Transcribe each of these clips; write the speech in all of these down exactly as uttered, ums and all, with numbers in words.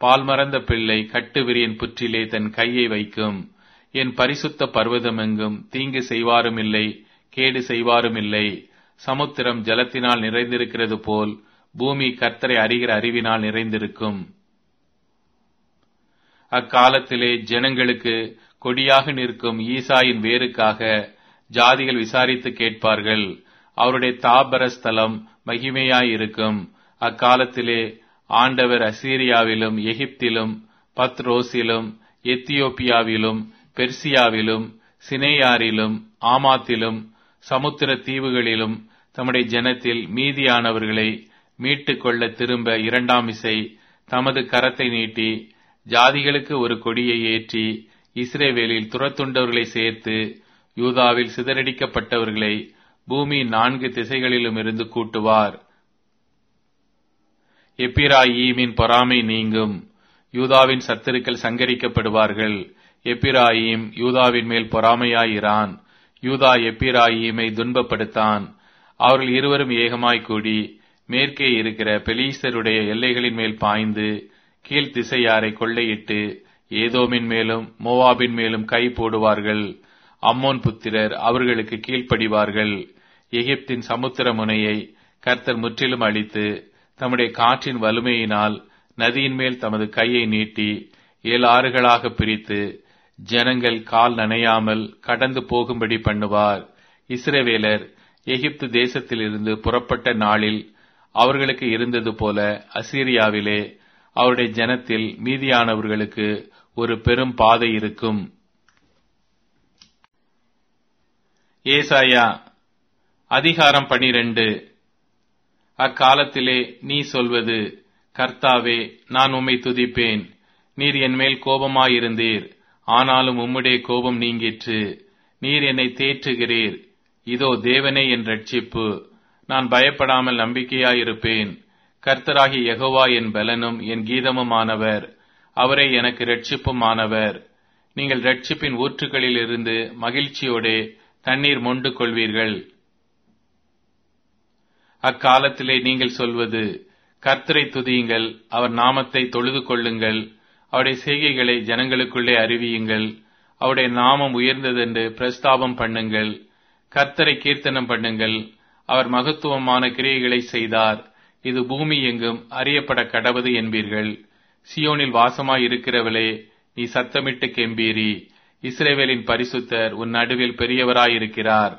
பால் மறந்த பிள்ளை கட்டுவிரியன் புற்றிலே தன் கையை வைக்கும். என் பரிசுத்த பர்வதமெங்கும் தீங்கு செய்வாரும் இல்லை, கேடு செய்வாரும் இல்லை. சமுத்திரம் ஜலத்தினால் நிறைந்திருக்கிறது போல் பூமி கர்த்தரை அறிகிற அறிவினால் நிறைந்திருக்கும். அக்காலத்திலே ஜனங்களுக்கு கொடியாக நிற்கும் ஈசாயின் வேருக்காக ஜாதிகள் விசாரித்து கேட்பார்கள். அவருடைய தாபர ஸ்தலம் மகிமையாயிருக்கும். அக்காலத்திலே ஆண்டவர் அசீரியாவிலும் எகிப்திலும் பத்ரோசிலும் எத்தியோப்பியாவிலும் பெர்சியாவிலும் சினேயாரிலும் ஆமாத்திலும் சமுத்திர தீவுகளிலும் தம்முடைய ஜனத்தில் மீதியானவர்களை மீட்டுக் கொள்ள திரும்ப இரண்டாம் இசை தமது கரத்தை நீட்டி ஜாதிகளுக்கு ஒரு கொடியை ஏற்றி இஸ்ரவேலில் துரத்துண்டவர்களை சேர்த்து யூதாவில் சிதறடிக்கப்பட்டவர்களை பூமியின் நான்கு திசைகளிலும் இருந்து கூட்டுவார். எப்பிராயீமின் பொறாமை நீங்கும். யூதாவின் சத்துருக்கள் சங்கரிக்கப்படுவார்கள். எப்பிராயீம் யூதாவின் மேல் பொறாமையாயிரான். யூதா எப்பிராயீமை துன்பப்படுத்தான். அவர்கள் இருவரும் ஏகமாய் கூடி மேற்கே இருக்கிற பெலீஸ்தருடைய எல்லைகளின் மேல் பாய்ந்து கீழ் திசையாரை கொள்ளையிட்டு ஏதோமின் மேலும் மோவாபின் மேலும் கை போடுவார்கள். அம்மோன் புத்திரர் அவர்களுக்கு கீழ்ப்படிவார்கள். எகிப்தின் சமுத்திர முனையை கர்த்தர் முற்றிலும் அழித்து தம்முடைய காற்றின் வலிமையினால் நதியின் மேல் தமது கையை நீட்டி ஏழு ஆறுகளாக பிரித்து ஜனங்கள் கால் நனையாமல் கடந்து போகும்படி பண்ணுவார். இஸ்ரவேலர் எகிப்து தேசத்திலிருந்து புறப்பட்ட நாளில் அவர்களுக்கு இருந்தது போல அசீரியாவிலே அவருடைய ஜனத்தில் மீதியானவர்களுக்கு ஒரு பெரும் பாதை இருக்கும். ஏசாயா அதிகாரம் பனிரெண்டு. அக்காலத்திலே நீ சொல்வது, கர்த்தாவே, நான் உம்மை துதிப்பேன். நீர் என்மேல் கோபமாயிருந்தீர், ஆனாலும் உம்முடைய கோபம் நீங்கிற்று. நீர் என்னை தேற்றுகிறீர். இதோ தேவனே என் இரட்சிப்பு. நான் பயப்படாமல் நம்பிக்கையாயிருப்பேன். கர்த்தராகிய யெகோவா என் பலனும் என் கீதமுமானவர். அவரே எனக்கு இரட்சிப்புமானவர். நீங்கள் இரட்சிப்பின் ஊற்றுகளில் இருந்து மகிழ்ச்சியோடே தண்ணீர் மொண்டு கொள்வீர்கள். அக்காலத்திலே நீங்கள் சொல்வது, கர்த்தரை துதியுங்கள், அவர் நாமத்தை தொழுது கொள்ளுங்கள். அவருடைய செய்கைகளை ஜனங்களுக்குள்ளே அறிவியுங்கள். அவருடைய நாமம் உயர்ந்ததென்று பிரஸ்தாபம் பண்ணுங்கள். கர்த்தரை கீர்த்தனம் பண்ணுங்கள். அவர் மகத்துவமான கிரியைகளை செய்தார். இது பூமி எங்கும் அறியப்பட கடவது என்பீர்கள். சியோனில் வாசமாய் இருக்கிறவளே, நீ சத்தமிட்டு கெம்பீரி. இஸ்ரவேலின் பரிசுத்தர் உன் நடுவில் பெரியவராயிருக்கிறார்.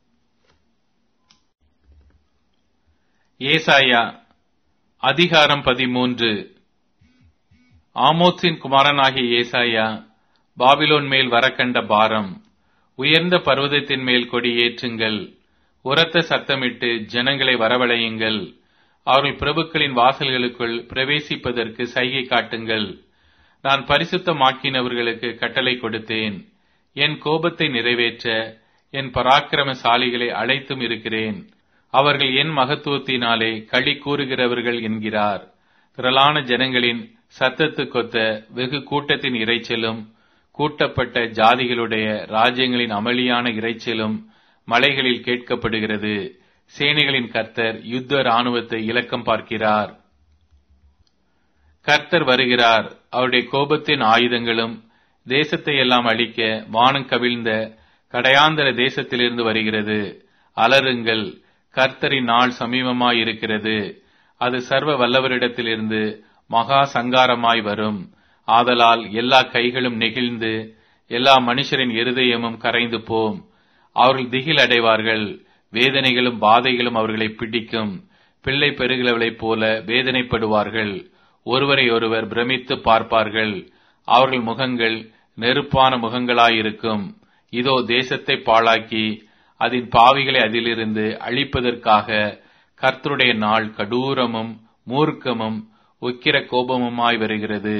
ஏசாயா அதிகாரம் பதிமூன்று. ஆமோத்சின் குமாரனாகிய ஏசாயா பாபிலோன் மேல் வரக்கண்ட பாரம். உயர்ந்த பர்வதத்தின் மேல் கொடி ஏற்றுங்கள். உரத்த சத்தமிட்டு ஜனங்களை வரவழையுங்கள். அவர்கள் பிரபுக்களின் வாசல்களுக்குள் பிரவேசிப்பதற்கு சைகை காட்டுங்கள். நான் பரிசுத்தமாக்கினவர்களுக்கு கட்டளை கொடுத்தேன். என் கோபத்தை நிறைவேற்ற என் பராக்கிரமசாலிகளை அழைத்தும் இருக்கிறேன். அவர்கள் என் மகத்துவத்தினாலே களி கூறுகிறவர்கள் என்கிறார். திரளான ஜனங்களின் சத்தத்துக்கொத்த வெகு கூட்டத்தின் இரைச்சலும் கூட்டப்பட்ட ஜாதிகளுடைய ராஜ்யங்களின் அமளியான இரைச்சலும் மலைகளில் கேட்கப்படுகிறது. சேனைகளின் கர்த்தர் யுத்த இராணுவத்தை இலக்கம் பார்க்கிறார். கர்த்தர் வருகிறார். அவருடைய கோபத்தின் ஆயுதங்களும் தேசத்தை எல்லாம் அழிக்க வானம் கவிழ்ந்த கடையாந்தர தேசத்திலிருந்து வருகிறது. அலறுங்கள், கர்த்தரின் நாள் சமீபமாயிருக்கிறது. அது சர்வ வல்லவரிடத்திலிருந்து மகா சங்காரமாய் வரும். ஆதலால் எல்லா கைகளும் நெகிழ்ந்து எல்லா மனுஷரின் இருதயமும் கரைந்து போம். அவர்கள் திகில் அடைவார்கள். வேதனைகளும் பாதைகளும் அவர்களை பிடிக்கும். பிள்ளை பெறுகிறவளைப் போல வேதனைப்படுவார்கள். ஒருவரை ஒருவர் பிரமித்து பார்ப்பார்கள். அவர்கள் முகங்கள் நெருப்பான முகங்களாயிருக்கும். இதோ தேசத்தை பாழாக்கி அதன் பாவிகளை அதிலிருந்து அழிப்பதற்காக கர்த்தருடைய நாள் கடூரமும் மூர்க்கமும் உக்கிர கோபமுமாய் வருகிறது.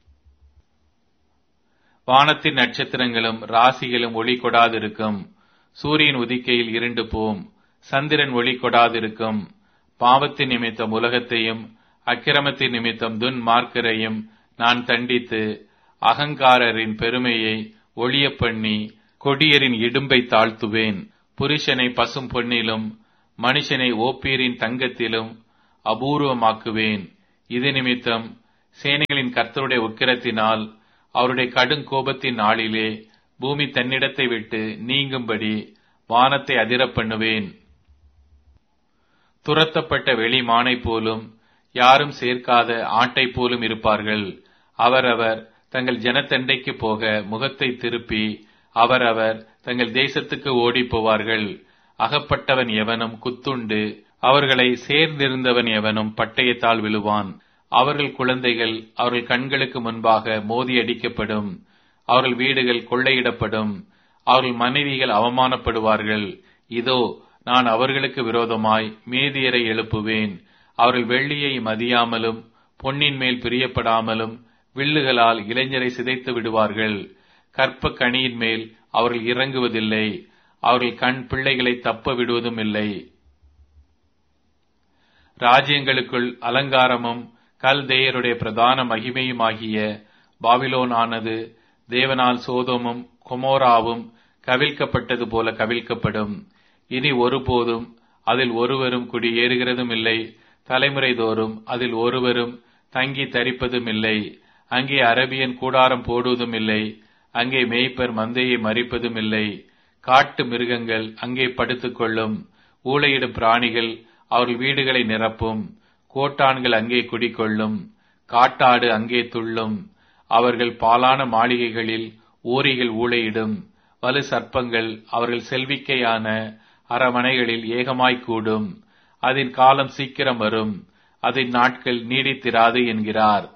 வானத்தின் நட்சத்திரங்களும் ராசிகளும் ஒளி கொடாதிருக்கும். சூரியன் உதிக்கையில் இருண்டு போம். சந்திரன் ஒளி கொடாதிருக்கும். பாவத்தின் நிமித்தம் உலகத்தையும் அக்கிரமத்தின் நிமித்தம் துன்மார்க்கரையும் நான் தண்டித்து அகங்காரரின் பெருமையை ஒளிய பண்ணி கொடியரின் இடும்பை தாழ்த்துவேன். புருஷனை பசும் பொன்னிலும் மனுஷனை ஓப்பீரின் தங்கத்திலும் அபூர்வமாக்குவேன். இது நிமித்தம் சேனைகளின் கர்த்தருடைய உக்கிரத்தினால் அவருடைய கடும் கோபத்தின் நாளிலே பூமி தன்னிடத்தை விட்டு நீங்கும்படி வானத்தை அதிரப் பண்ணுவேன். துரத்தப்பட்ட வெளி மானை போலும் யாரும் சேர்க்காத ஆட்டை போலும் இருப்பார்கள். அவரவர் தங்கள் ஜனத்தண்டைக்கு போக முகத்தை திருப்பி அவரவர் தங்கள் தேசத்துக்கு ஓடி போவார்கள். அகப்பட்டவன் எவனும் குத்துண்டு அவர்களை சேர்ந்திருந்தவன் எவனும் பட்டயத்தால் விழுவான். அவர்கள் குழந்தைகள் அவர்கள் கண்களுக்கு முன்பாக மோதியடிக்கப்படும். அவர்கள் வீடுகள் கொள்ளையிடப்படும். அவர்கள் மனைவிகள் அவமானப்படுவார்கள். இதோ, நான் அவர்களுக்கு விரோதமாய் மேதியரை எழுப்புவேன். அவர்கள் வெள்ளியை மதியாமலும் பொன்னின் மேல் பிரியப்படாமலும் வில்லுகளால் இளைஞரை சிதைத்து விடுவார்கள். கற்ப கனியின் மேல் அவர்கள் இறங்குவதில்லை. அவர்கள் கண் பிள்ளைகளை தப்ப விடுவதும் இல்லை. ராஜ்யங்களுக்குள் அலங்காரமும் கல்தேயருடைய பிரதான மகிமையுமாகிய பாபிலோன் ஆனது தேவனால் சோதோமும் கொமோராவும் கவிழ்க்கப்பட்டது போல கவிழ்க்கப்படும். இனி ஒருபோதும் அதில் ஒருவரும் குடியேறுகிறதும் இல்லை. தலைமுறை தோறும் அதில் ஒருவரும் தங்கி தரிப்பதும் இல்லை. அங்கே அரபியன் கூடாரம் போடுவதும் இல்லை. அங்கே மேய்ப்பர் மந்தையை மறிப்பதும் இல்லை. காட்டு மிருகங்கள் அங்கே படுத்துக் கொள்ளும். ஊளையிடும் பிராணிகள் அவர்கள் வீடுகளை நிரப்பும். கோட்டான்கள் அங்கே குடிக்கொள்ளும். காட்டாடு அங்கே துள்ளும். அவர்கள் பாலான மாளிகைகளில் ஊரிகள் ஊளையிடும். வலு சர்ப்பங்கள் அவர்கள் செல்விக்கையான அரமனைகளில் ஏகமாய்க் கூடும். அதன் காலம் சீக்கிரம் வரும். அதன் நாட்கள் நீடித்திராது என்கிறார்.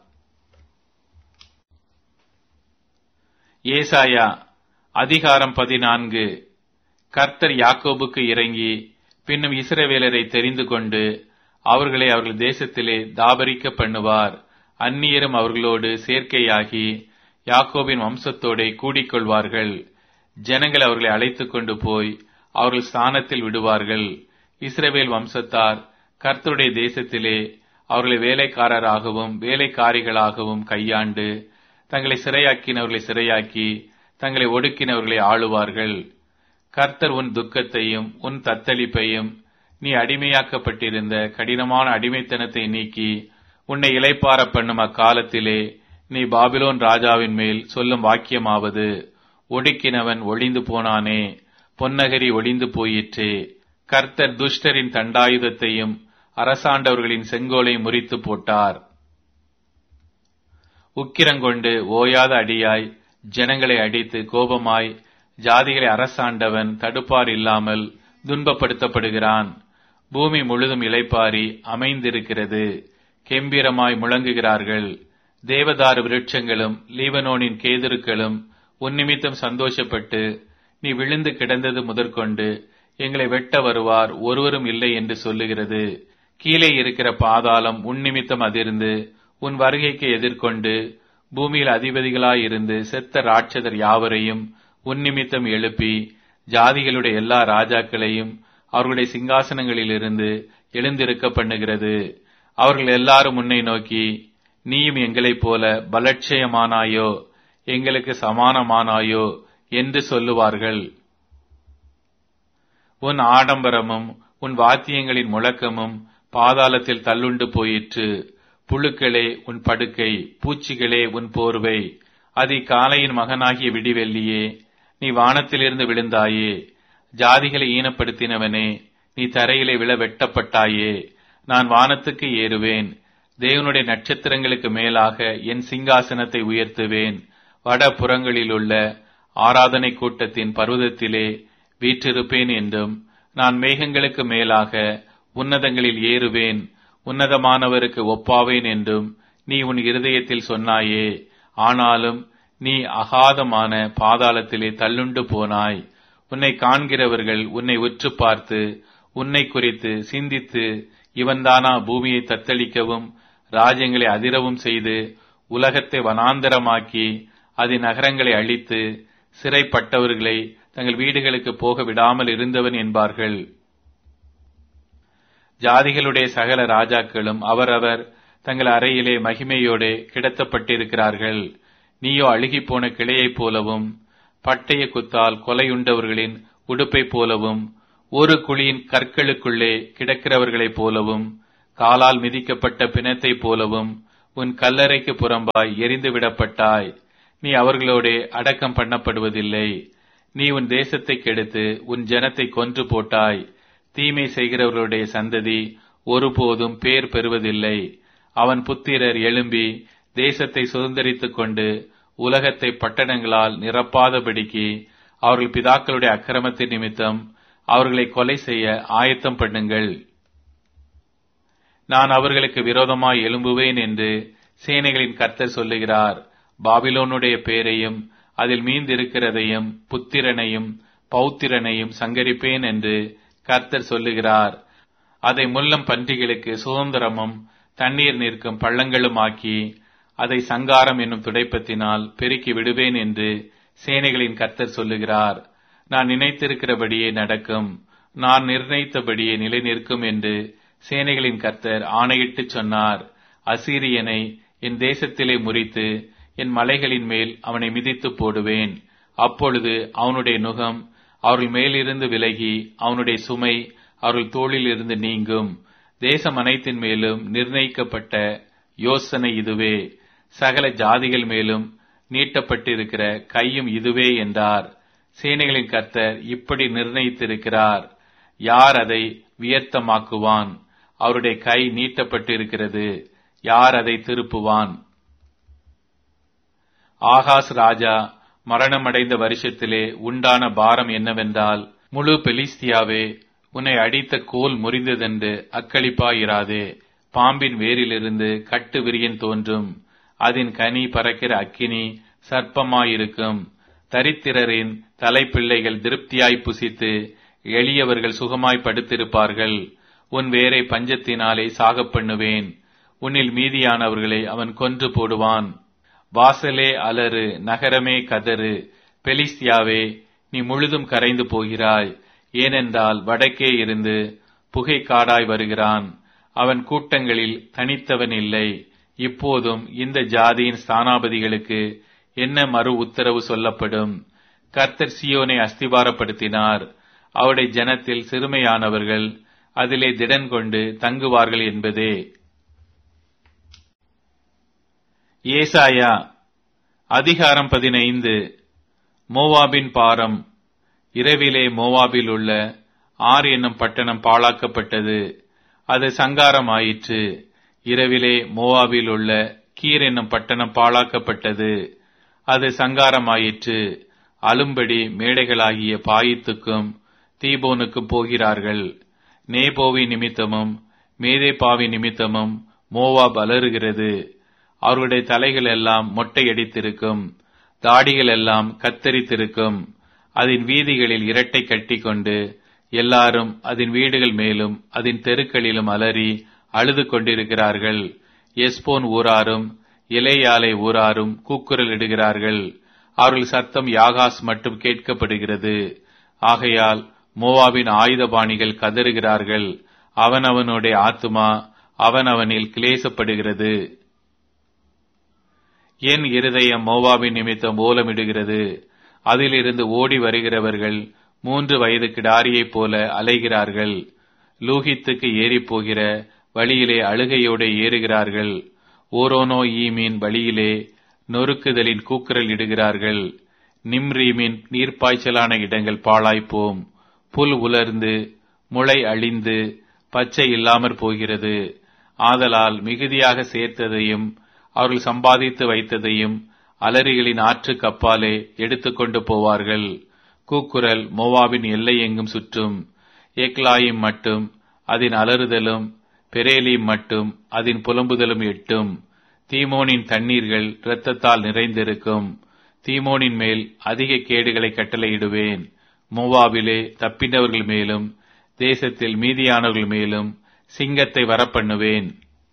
ஏசாயா அதிகாரம் பதினான்கு. கர்த்தர் யாக்கோபுக்கு இறங்கி பின்னும் இஸ்ரவேலரை தெரிந்து கொண்டு அவர்களை அவர்கள் தேசத்திலே தாபரிக்க பண்ணுவார். அந்நியரும் அவர்களோடு சேர்க்கையாகி யாக்கோபின் வம்சத்தோடே கூடிக்கொள்வார்கள். ஜனங்கள் அவர்களை அழைத்துக் கொண்டு போய் அவர்கள் ஸ்தானத்தில் விடுவார்கள். இஸ்ரவேல் வம்சத்தார் கர்த்தருடைய தேசத்திலே அவர்களை வேலைக்காரராகவும் வேலைக்காரிகளாகவும் கையாண்டு தங்களை சிறையாக்கினவர்களை சிறையாக்கி தங்களை ஒடுக்கினவர்களை ஆளுவார்கள். கர்த்தர் உன் துக்கத்தையும் உன் தத்தளிப்பையும் நீ அடிமையாக்கப்பட்டிருந்த கடினமான அடிமைத்தனத்தை நீக்கி உன்னை இளைப்பார பண்ணும் அக்காலத்திலே நீ பாபிலோன் ராஜாவின் மேல் சொல்லும் வாக்கியமாவது, ஒடுக்கினவன் ஒளிந்து போனானே, பொன்னகரி ஒளிந்து போயிற்றே. கர்த்தர் துஷ்டரின் தண்டாயுதத்தையும் அரசாண்டவர்களின் செங்கோலை முறித்து போட்டார். உக்கிரங்கொண்டு ஓயாத அடியாய் ஜனங்களை அடித்து கோபமாய் ஜாதிகளை அரசாண்டவன் தடுப்பார் இல்லாமல் துன்பப்படுத்தப்படுகிறான். பூமி முழுதும் இளைப்பாரி அமைந்திருக்கிறது. கெம்பீரமாய் முழங்குகிறார்கள். தேவதாரு விருட்சங்களும் லீபனோனின் கேதுருக்களும் உன்னிமித்தம் சந்தோஷப்பட்டு நீ விழுந்து கிடந்தது முதற்கொண்டு எங்களை வெட்ட வருவார் ஒருவரும் இல்லை என்று சொல்லுகிறது. கீழே இருக்கிற பாதாளம் உன்னிமித்தம் அதிர்ந்து உன் வருகைக்கு எதிர்கொண்டு பூமியில் அதிபதிகளாயிருந்து செத்த ராட்சதர் யாவரையும் உன்னிமித்தம் எழுப்பி ஜாதிகளுடைய எல்லா ராஜாக்களையும் அவர்களுடைய சிங்காசனங்களிலிருந்து எழுந்திருக்க பண்ணுகிறது. அவர்கள் எல்லாரும் உன்னை நோக்கி, நீயும் எங்களைப் போல பலட்சயமானாயோ, எங்களுக்கு சமானமானாயோ என்று சொல்லுவார்கள். உன் ஆடம்பரமும் உன் வாத்தியங்களின் முழக்கமும் பாதாளத்தில் தள்ளுண்டு போயிற்று. புழுக்களே உன் படுக்கை, பூச்சிகளே உன் போர்வை. அதி காலையின் மகனாகிய விடிவெள்ளியே, நீ வானத்திலிருந்து விழுந்தாயே. ஜாதிகளை ஈனப்படுத்தினவனே, நீ தரையிலே விழ வெட்டப்பட்டாயே. நான் வானத்துக்கு ஏறுவேன், தேவனுடைய நட்சத்திரங்களுக்கு மேலாக என் சிங்காசனத்தை உயர்த்துவேன். வட புறங்களிலுள்ள ஆராதனை கூட்டத்தின் பர்வதத்திலே வீற்றிருப்பேன் என்றும், நான் மேகங்களுக்கு மேலாக உன்னதங்களில் ஏறுவேன், உன்னதமானவருக்கு ஒப்பாவேன் என்றும் நீ உன் இருதயத்தில் சொன்னாயே. ஆனாலும் நீ அகாதமான பாதாளத்திலே தள்ளுண்டு போனாய். உன்னை காண்கிறவர்கள் உன்னை உற்று பார்த்து உன்னை குறித்து சிந்தித்து, இவன்தானா பூமியை தத்தளிக்கவும் ராஜ்யங்களை அதிரவும் செய்து உலகத்தை வனாந்தரமாக்கி அதன் நகரங்களை அழித்து சிறைப்பட்டவர்களை தங்கள் வீடுகளுக்கு போக விடாமல் இருந்தவன் என்பார்கள். ஜாதிகளுடைய சகல ராஜாக்களும் அவரவர் தங்கள் அறையிலே மகிமையோடு கிடத்தப்பட்டிருக்கிறார்கள். நீயோ அழுகிப்போன கிளையைப் போலவும் பட்டய குத்தால் கொலையுண்டவர்களின் உடுப்பைப் போலவும் ஒரு குழியின் கற்களுக்குள்ளே கிடக்கிறவர்களைப் போலவும் காலால் மிதிக்கப்பட்ட பிணத்தைப் போலவும் உன் கல்லறைக்கு புறம்பாய் எரிந்து விடப்பட்டாய். நீ அவர்களோடே அடக்கம் பண்ணப்படுவதில்லை. நீ உன் தேசத்தை கெடுத்து உன் ஜனத்தை கொன்று போட்டாய். தீமை செய்கிறவர்களுடைய சந்ததி ஒருபோதும் பேர் பெறுவதில்லை. அவன் புத்திரர் எழும்பி தேசத்தை சுதந்தரித்துக் கொண்டு உலகத்தை பட்டணங்களால் நிரப்பாதபடிக்கு அவர்கள் பிதாக்களுடைய அக்கிரமத்தின் நிமித்தம் அவர்களை கொலை செய்ய ஆயத்தம் பண்ணுங்கள். நான் அவர்களுக்கு விரோதமாய் எழும்புவேன் என்று சேனைகளின் கர்த்தர் சொல்லுகிறார். பாபிலோனுடைய பேரையும் அதில் மீந்திருக்கிறதையும் புத்திரனையும் பௌத்திரனையும் சங்கரிப்பேன் என்று கர்த்தர் சொல்லுகிறார். அதை முள்ளம் பன்றிகளுக்கு சுதந்திரமும் தண்ணீர் நிற்கும் பள்ளங்களும் ஆக்கி அதை சங்காரம் என்னும் துடைப்பத்தினால் பெருக்கி விடுவேன் என்று சேனைகளின் கர்த்தர் சொல்லுகிறார். நான் நினைத்திருக்கிறபடியே நடக்கும், நான் நிர்ணயித்தபடியே நிலை நிற்கும் என்று சேனைகளின் கர்த்தர் ஆணையிட்டு சொன்னார். அசீரியனை என் தேசத்திலே முறித்து என் மலைகளின் மேல் அவனை மிதித்து போடுவேன். அப்பொழுது அவனுடைய நுகம் அவர்கள் மேலிருந்து விலகி அவனுடைய சுமை அவர்கள் தோளில் இருந்து நீங்கும். தேசம் அனைத்தின் மேலும் நிர்ணயிக்கப்பட்ட யோசனை இதுவே. சகல ஜாதிகள் மேலும் நீட்டப்பட்டிருக்கிற கையும் இதுவே என்றார். சேனைகளின் கர்த்தர் இப்படி நிர்ணயித்திருக்கிறார். யார் அதை வியர்த்தமாக்குவான்? அவருடைய கை நீட்டப்பட்டிருக்கிறது. யார் அதை திருப்புவான்? ஆகாஸ் ராஜா மரணமடைந்த வருஷத்திலே உண்டான பாரம் என்னவென்றால், முழு பெலிஸ்தியாவே, உன்னை அடித்த கோல் முறிந்ததென்று அக்களிப்பாயிராதே. பாம்பின் வேரிலிருந்து கட்டு விரியன் தோன்றும். அதன் கனி பறக்கிற அக்கினி சர்ப்பமாயிருக்கும். தரித்திரரின் தலைப்பிள்ளைகள் திருப்தியாய் புசித்து எளியவர்கள் சுகமாய் படுத்திருப்பார்கள். உன் வேரை பஞ்சத்தினாலே சாகப் பண்ணுவேன். உன்னில் மீதியானவர்களை அவன் கொன்று போடுவான். வாசலே அலறு, நகரமே கதறு. பெலிஸ்தியாவே, நீ முழுதும் கரைந்து போகிறாய். ஏனென்றால் வடக்கே இருந்து புகை காடாய் வருகிறான். அவன் கூட்டங்களில் தனித்தவன் இல்லை. இப்போதும் இந்த ஜாதியின் ஸ்தானாபதிகளுக்கு என்ன மறு உத்தரவு சொல்லப்படும்? கர்த்தர் சீயோனை அஸ்திபாரப்படுத்தினார். அவருடைய ஜனத்தில் சிறுமையானவர்கள் அதிலே திடன் கொண்டு தங்குவார்கள் என்பதே. ஏசாயா அதிகாரம் பதினைந்து. மோவாபின் பாரம். இரவிலே மோவாபில் உள்ள ஆர் என்னும் பட்டணம் பாழாக்கப்பட்டது. அது சங்காரம் ஆயிற்று. இரவிலே மோவாபில் உள்ள கீர் என்னும் பட்டணம் பாழாக்கப்பட்டது. அது சங்காரம் ஆயிற்று. அலும்படி மேடைகளாகிய பாயித்துக்கும் தீபோனுக்கும் போகிறார்கள். நேபோவி நிமித்தமும் மேதேபாவி நிமித்தமும் மோவாப் அலறுகிறது. அவர்களுடைய தலைகள் எல்லாம் மொட்டையடித்திருக்கும், தாடிகள் எல்லாம் கத்தரித்திருக்கும். அதன் வீதிகளில் இரட்டை கட்டி கொண்டு எல்லாரும் அதன் வீடுகள் மேலும் அதன் தெருக்களிலும் அலறி அழுது கொண்டிருக்கிறார்கள். எஸ்போன் ஊராரும் இலேயாலை ஊராரும் கூக்குரல் இடுகிறார்கள். அவர்கள் சத்தம் யாகாஸ் மட்டும் கேட்கப்படுகிறது. ஆகையால் மோவாபின் ஆயுதபாணிகள் கதறுகிறார்கள். அவனவனுடைய ஆத்துமா அவனவனில் கிளேசப்படுகிறது. என் இருதயம் மோவாபின் நிமித்தம் ஓலமிடுகிறது. அதிலிருந்து ஓடி வருகிறவர்கள் மூன்று வயது கிடாரியைப் போல அலைகிறார்கள். லூகித்துக்கு ஏறி போகிற வழியிலே அழுகையோடு ஏறுகிறார்கள். ஓரோனோ ஈமின் வழியிலே நொறுக்குதலின் கூக்குரல் இடுகிறார்கள். நிம்ரீமின் நீர்ப்பாய்ச்சலான இடங்கள் பாழாய்ப்போம். புல் உலர்ந்து முளை அழிந்து பச்சை இல்லாமற் போகிறது. ஆதலால் மிகுதியாக சேர்த்ததையும் அவர்கள் சம்பாதித்து வைத்ததையும் அலரிகளின் ஆற்று கப்பாலே எடுத்துக்கொண்டு போவார்கள். கூக்குரல் மோவாபின் எல்லை எங்கும் சுற்றும். ஏக்லாயும் மட்டும் அதன் அலறுதலும் பெரேலீம் மட்டும் அதன் புலம்புதலும் எட்டும். தீமோனின் தண்ணீர்கள் இரத்தத்தால் நிறைந்திருக்கும். தீமோனின் மேல் அதிக கேடுகளை கட்டளையிடுவேன். மோவாபிலே தப்பினவர்கள் மேலும் தேசத்தில் மீதியானவர்கள் மேலும் சிங்கத்தை வரப்பண்ணுவேன்.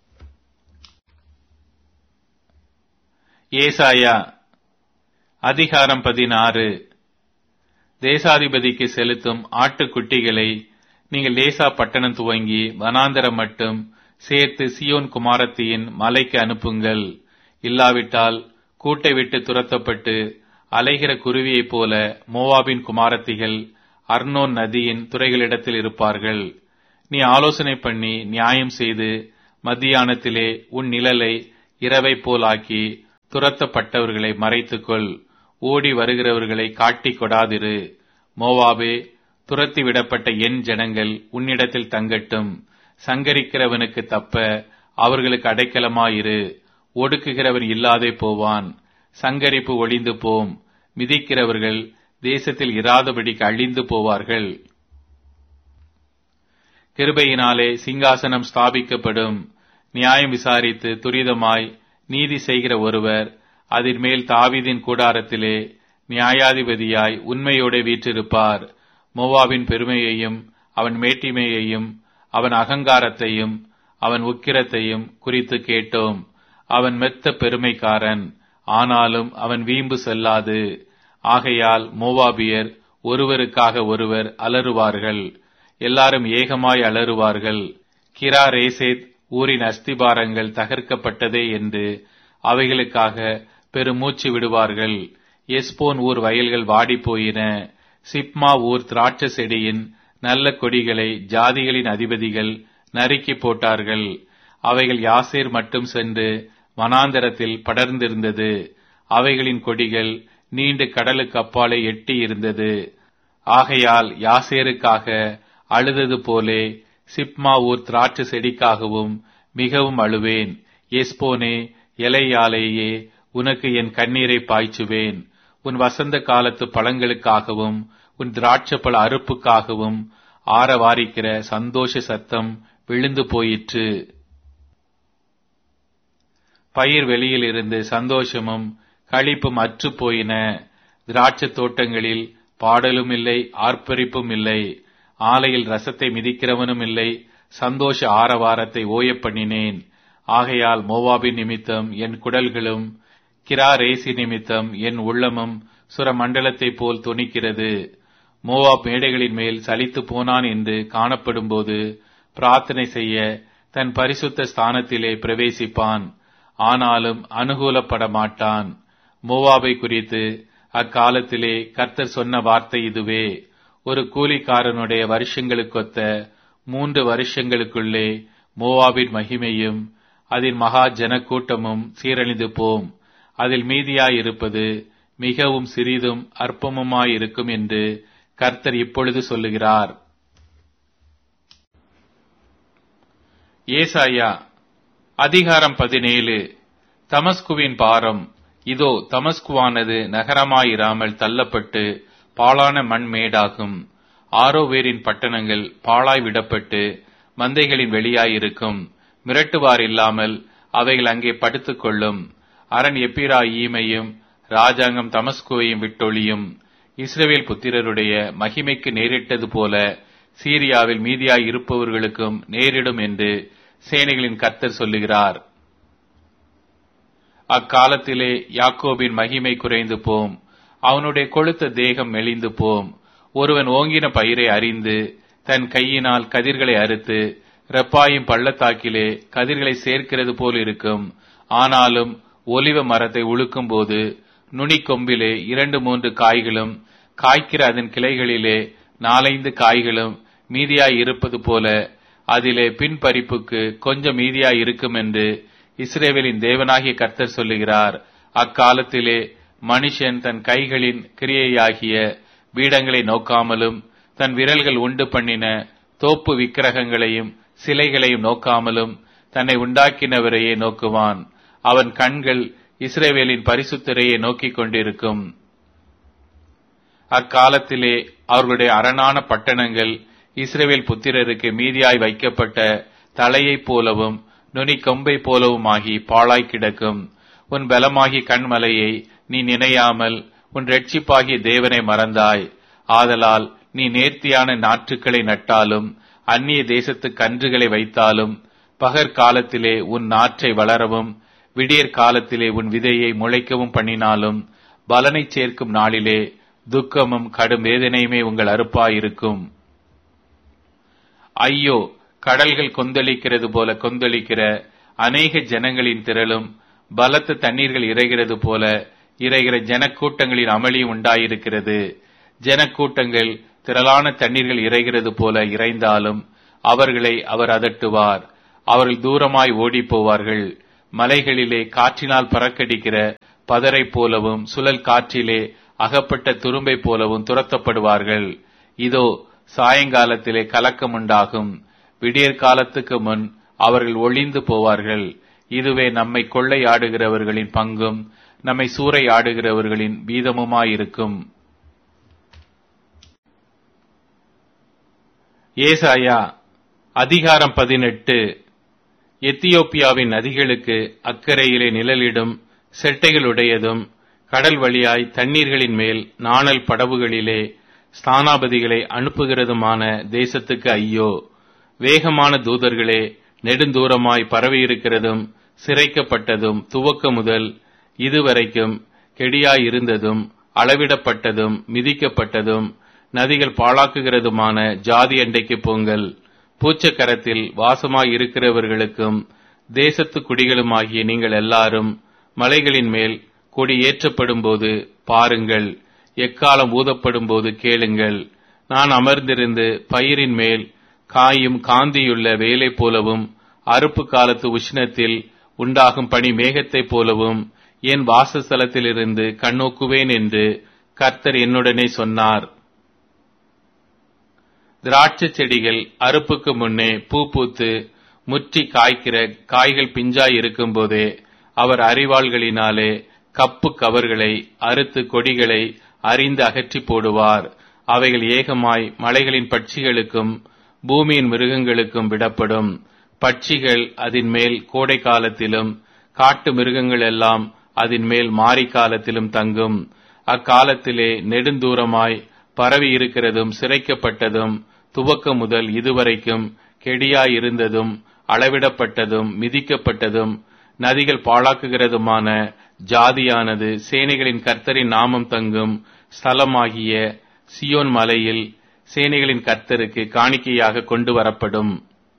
ஏசாயா அதிகாரம் பதினாறு. தேசாதிபதிக்கு செலுத்தும் ஆட்டுக்குட்டிகளை நீங்கள் லேசா பட்டணம் துவங்கி வனாந்தரம் மட்டும் சேர்த்து சியோன் குமாரத்தியின் மலைக்கு அனுப்புங்கள். இல்லாவிட்டால் கூட்டை விட்டு துரத்தப்பட்டு அலைகிற குருவியைப் போல மோவாபின் குமாரத்திகள் அர்னோன் நதியின் துறைகளிடத்தில் இருப்பார்கள். நீ ஆலோசனை பண்ணி நியாயம் செய்து மத்தியானத்திலே உன் நிழலை இரவை போலாக்கி துரத்தப்பட்டவர்களை மறைத்துக்கொள். ஓடி வருகிறவர்களை காட்டிக் கொடாதிரு. மோவாபே, துரத்தி விடப்பட்ட என் ஜனங்கள் உன்னிடத்தில் தங்கட்டும். சங்கரிக்கிறவனுக்கு தப்ப அவர்களுக்கு அடைக்கலமாயிரு. ஒடுக்குகிறவன் இல்லாதே போவான். சங்கரிப்பு ஒளிந்து போம். மிதிக்கிறவர்கள் தேசத்தில் இராதபடிக்கு அழிந்து போவார்கள். கிருபையினாலே சிங்காசனம் ஸ்தாபிக்கப்படும். நியாயம் விசாரித்து துரிதமாய் நீதி செய்கிற ஒருவர் அதின் மேல் தாவீதின் கூடாரத்திலே நியாயாதிபதியாய் உண்மையோடு வீற்றிருப்பார். மோவாபின் பெருமையையும் அவன் மேட்டிமையையும் அவன் அகங்காரத்தையும் அவன் உக்கிரத்தையும் குறித்து கேட்டோம். அவன் மெத்த பெருமைக்காரன், ஆனாலும் அவன் வீம்பு செல்லாது. ஆகையால் மோவாபியர் ஒருவருக்காக ஒருவர் அலறுவார்கள். எல்லாரும் ஏகமாய் அலறுவார்கள். கிரா ரேசேத் ஊரின் அஸ்திபாரங்கள் தகர்க்கப்பட்டதே என்று அவைகளுக்காக பெருமூச்சு விடுவார்கள். எஸ்போன் ஊர் வயல்கள் வாடிப்போயின. சிப்மா ஊர் திராட்சை செடியின் நல்ல கொடிகளை ஜாதிகளின் அதிபதிகள் நறுக்கி போட்டார்கள். அவைகள் யாசேர் மட்டும் சென்று வனாந்தரத்தில் படர்ந்திருந்தது. அவைகளின் கொடிகள் நீண்டு கடலுக்கு அப்பாலே எட்டி இருந்தது. ஆகையால் யாசேருக்காக அழுதது போலே சிப்மா ஊர் திராட்சை செடிக்காகவும் மிகவும் அழுவேன். எஸ்போனே, எலையாலேயே உனக்கு என் கண்ணீரை பாய்ச்சுவேன். உன் வசந்த காலத்து பழங்களுக்காகவும் உன் திராட்சைப்பழ அறுப்புக்காகவும் ஆரவாரிக்கிற சந்தோஷ சத்தம் விழுந்து போயிற்று. பயிர் வெளியில் இருந்து சந்தோஷமும் களிப்பும் அற்று போயின. திராட்சை தோட்டங்களில் பாடலும் இல்லை, ஆர்ப்பரிப்பும் இல்லை. ஆலையில் ரசத்தை மிதிக்கிறவனும் இல்லை. சந்தோஷ ஆரவாரத்தை ஓய பண்ணினேன். ஆகையால் மோவாபின் நிமித்தம் என் குடல்களும் கிரா ரேசி நிமித்தம் என் உள்ளமும் சுரமண்டலத்தை போல் தொனிக்கிறது. மோவாப் மேடைகளின் மேல் சலித்து போனான் என்று காணப்படும்போது பிரார்த்தனை செய்ய தன் பரிசுத்த ஸ்தானத்திலே பிரவேசிப்பான். ஆனாலும் அனுகூலப்பட மாட்டான். மோவாபை குறித்து அக்காலத்திலே கர்த்தர் சொன்ன வார்த்தை இதுவே: ஒரு கூலிக்காரனுடைய வருஷங்களுக்கொத்த மூன்று வருஷங்களுக்குள்ளே மோவாபின் மகிமையும் அதன் மகா ஜனக்கூட்டமும் சீரழிந்து போம். அதில் மீதியாயிருப்பது மிகவும் சிறிதும் அற்பமுமாயிருக்கும் என்று கர்த்தர் இப்பொழுது சொல்லுகிறார். ஏசாயா அதிகாரம் பதினேழு. தமஸ்குவின் பாரம். இதோ, தமஸ்குவானது நகரமாயிராமல் தள்ளப்பட்டு பாழான மண் மேடாகும். ஆரோவேரின் பட்டணங்கள் பாழாய் விடப்பட்டு மந்தைகளின் வெளியாயிருக்கும். மிரட்டுவார் இல்லாமல் அவைகள் அங்கே படுத்துக் கொள்ளும். அரண் எப்பிராயீமையும் ராஜாங்கம் தமஸ்குவையும் விட்டொழியும். இஸ்ரவேல் புத்திரருடைய மகிமைக்கு நேரிட்டது போல சீரியாவில் மீதியாய் இருப்பவர்களுக்கும் நேரிடும் என்று சேனைகளின் கர்த்தர் சொல்லுகிறார். அக்காலத்திலே யாக்கோபின் மகிமை குறைந்து போம். அவனுடைய கொழுத்த தேகம் மெலிந்து போம். ஒருவன் ஓங்கின பயிரை அறிந்து தன் கையினால் கதிர்களை அறுத்து ரெப்பாயும் பள்ளத்தாக்கிலே கதிர்களை சேர்க்கிறது போல் இருக்கும். ஆனாலும் ஒலிவ மரத்தை உழுக்கும் போது நுனிக்கொம்பிலே இரண்டு மூன்று காய்களும் காய்க்கிற அதன் கிளைகளிலே நாலைந்து காய்களும் மீதியாய் இருப்பது போல அதிலே பின்பறிப்புக்கு கொஞ்சம் மீதியாய் இருக்கும் என்று இஸ்ரவேலின் தேவனாகிய கர்த்தர் சொல்லுகிறார். அக்காலத்திலே மனுஷன் தன் கைகளின் கிரியையாகிய பீடங்களை நோக்காமலும் தன் விரல்கள் உண்டு பண்ணின தோப்பு விக்கிரகங்களையும் சிலைகளையும் நோக்காமலும் தன்னை உண்டாக்கினவரையே நோக்குவான். அவன் கண்கள் இஸ்ரவேலின் பரிசுத்தரையே நோக்கிக் கொண்டிருக்கும். அக்காலத்திலே அவர்களுடைய அரணான பட்டணங்கள் இஸ்ரவேல் புத்திரருக்கு மீதியாய் வைக்கப்பட்ட தலையைப் போலவும் நுனி கொம்பை போலவுமாகி பாழாய் கிடக்கும். உன் பலமாகி கண்மலையை நீ நினையாமல் உன் இரட்சிப்பாகிய தேவனை மறந்தாய். ஆதலால் நீ நேர்த்தியான நாற்றுக்களை நட்டாலும் அந்நிய தேசத்து கன்றுகளை வைத்தாலும் பகற்காலத்திலே உன் நாற்றை வளரவும் விடியற் காலத்திலே உன் விதையை முளைக்கவும் பண்ணினாலும் பலனை சேர்க்கும் நாளிலே துக்கமும் கடும் வேதனையுமே உங்கள் அறுப்பாயிருக்கும். ஐயோ, கடல்கள் கொந்தளிக்கிறது போல கொந்தளிக்கிற அநேக ஜனங்களின் திரளும் பலத்த தண்ணீர்கள் இறைகிறது போல இறைகிற ஜனக்கூட்டங்களின் அமளியும் உண்டாயிருக்கிறது. ஜனக்கூட்டங்கள் திரளான தண்ணீர்கள் இறைகிறது போல இறைந்தாலும் அவர்களை அவர் அதட்டுவார். அவர்கள் தூரமாய் ஓடி போவார்கள். மலைகளிலே காற்றினால் பறக்கடிக்கிற பதரை போலவும் சுழல் காற்றிலே அகப்பட்ட துரும்பை போலவும் துரத்தப்படுவார்கள். இதோ சாயங்காலத்திலே கலக்கம் உண்டாகும், விடியற் காலத்துக்கு முன் அவர்கள் ஒளிந்து போவார்கள். இதுவே நம்மை கொள்ளையாடுகிறவர்களின் பங்கும் நம்மை சூறையாடுகிறவர்களின் வீதமுமாயிருக்கும். ஏசாயா அதிகாரம் பதினெட்டு. எத்தியோப்பியாவின் நதிகளுக்கு அக்கறையிலே நிழலிடும் செட்டைகளுடையதும் கடல் வழியாய் தண்ணீர்களின் மேல் நாணல் படவுகளிலே ஸ்தானாபதிகளை அனுப்புகிறதுமான தேசத்துக்கு ஐயோ! வேகமான தூதர்களே, நெடுந்தூரமாய் பரவியிருக்கிறதும் சிரைக்கப்பட்டதும் துவக்க முதல் இதுவரைக்கும் கெடியாயிருந்ததும் அளவிடப்பட்டதும் மிதிக்கப்பட்டதும் நதிகள் பாழாக்குகிறதுமான ஜாதி அண்டைக்கு போங்கள். பூச்சக்கரத்தில் வாசமாயிருக்கிறவர்களுக்கும் தேசத்து குடிகளுமாகிய நீங்கள் எல்லாரும் மலைகளின் மேல் கொடி ஏற்றப்படும் போது பாருங்கள், எக்காலம் ஊதப்படும் போது கேளுங்கள். நான் அமர்ந்திருந்து பயிரின் மேல் காயும் காந்தியுள்ள வேலை போலவும் அறுப்பு காலத்து உஷ்ணத்தில் உண்டாகும் பனி மேகத்தைப் போலவும் என் வாசஸ்தலத்திலிருந்து கண்ணோக்குவேன் என்று கர்த்தர் என்னுடனே சொன்னார். திராட்சை செடிகள் அறுப்புக்கு முன்னே பூ பூத்து முற்றி காய்க்கிற காய்கள் பிஞ்சாய் இருக்கும் போதே அவர் அரிவாள்களினாலே கப்பு கவர்களை அறுத்து கொடிகளை அரிந்து அகற்றி போடுவார். அவைகள் ஏகமாய் மலைகளின் பட்சிகளுக்கும் பூமியின் மிருகங்களுக்கும் விடப்படும். பட்சிகள் அதன் மேல் கோடை காலத்திலும் காட்டு மிருகங்கள் எல்லாம் அதன் மேல் மாரி காலத்திலும் தங்கும். அக்காலத்திலே நெடுந்தூரமாய் பரவி இருக்கிறதும் சிரைக்கப்பட்டதும் துவக்க முதல் இதுவரைக்கும் கெடியாயிருந்ததும் அளவிடப்பட்டதும் மிதிக்கப்பட்டதும் நதிகள் பாழாக்குகிறதுமான ஜாதியானது சேனைகளின் கர்த்தரின் நாமம் தங்கும் ஸ்தலமாகிய சியோன் மலையில் சேனைகளின் கர்த்தருக்கு காணிக்கையாக கொண்டு வரப்படும்.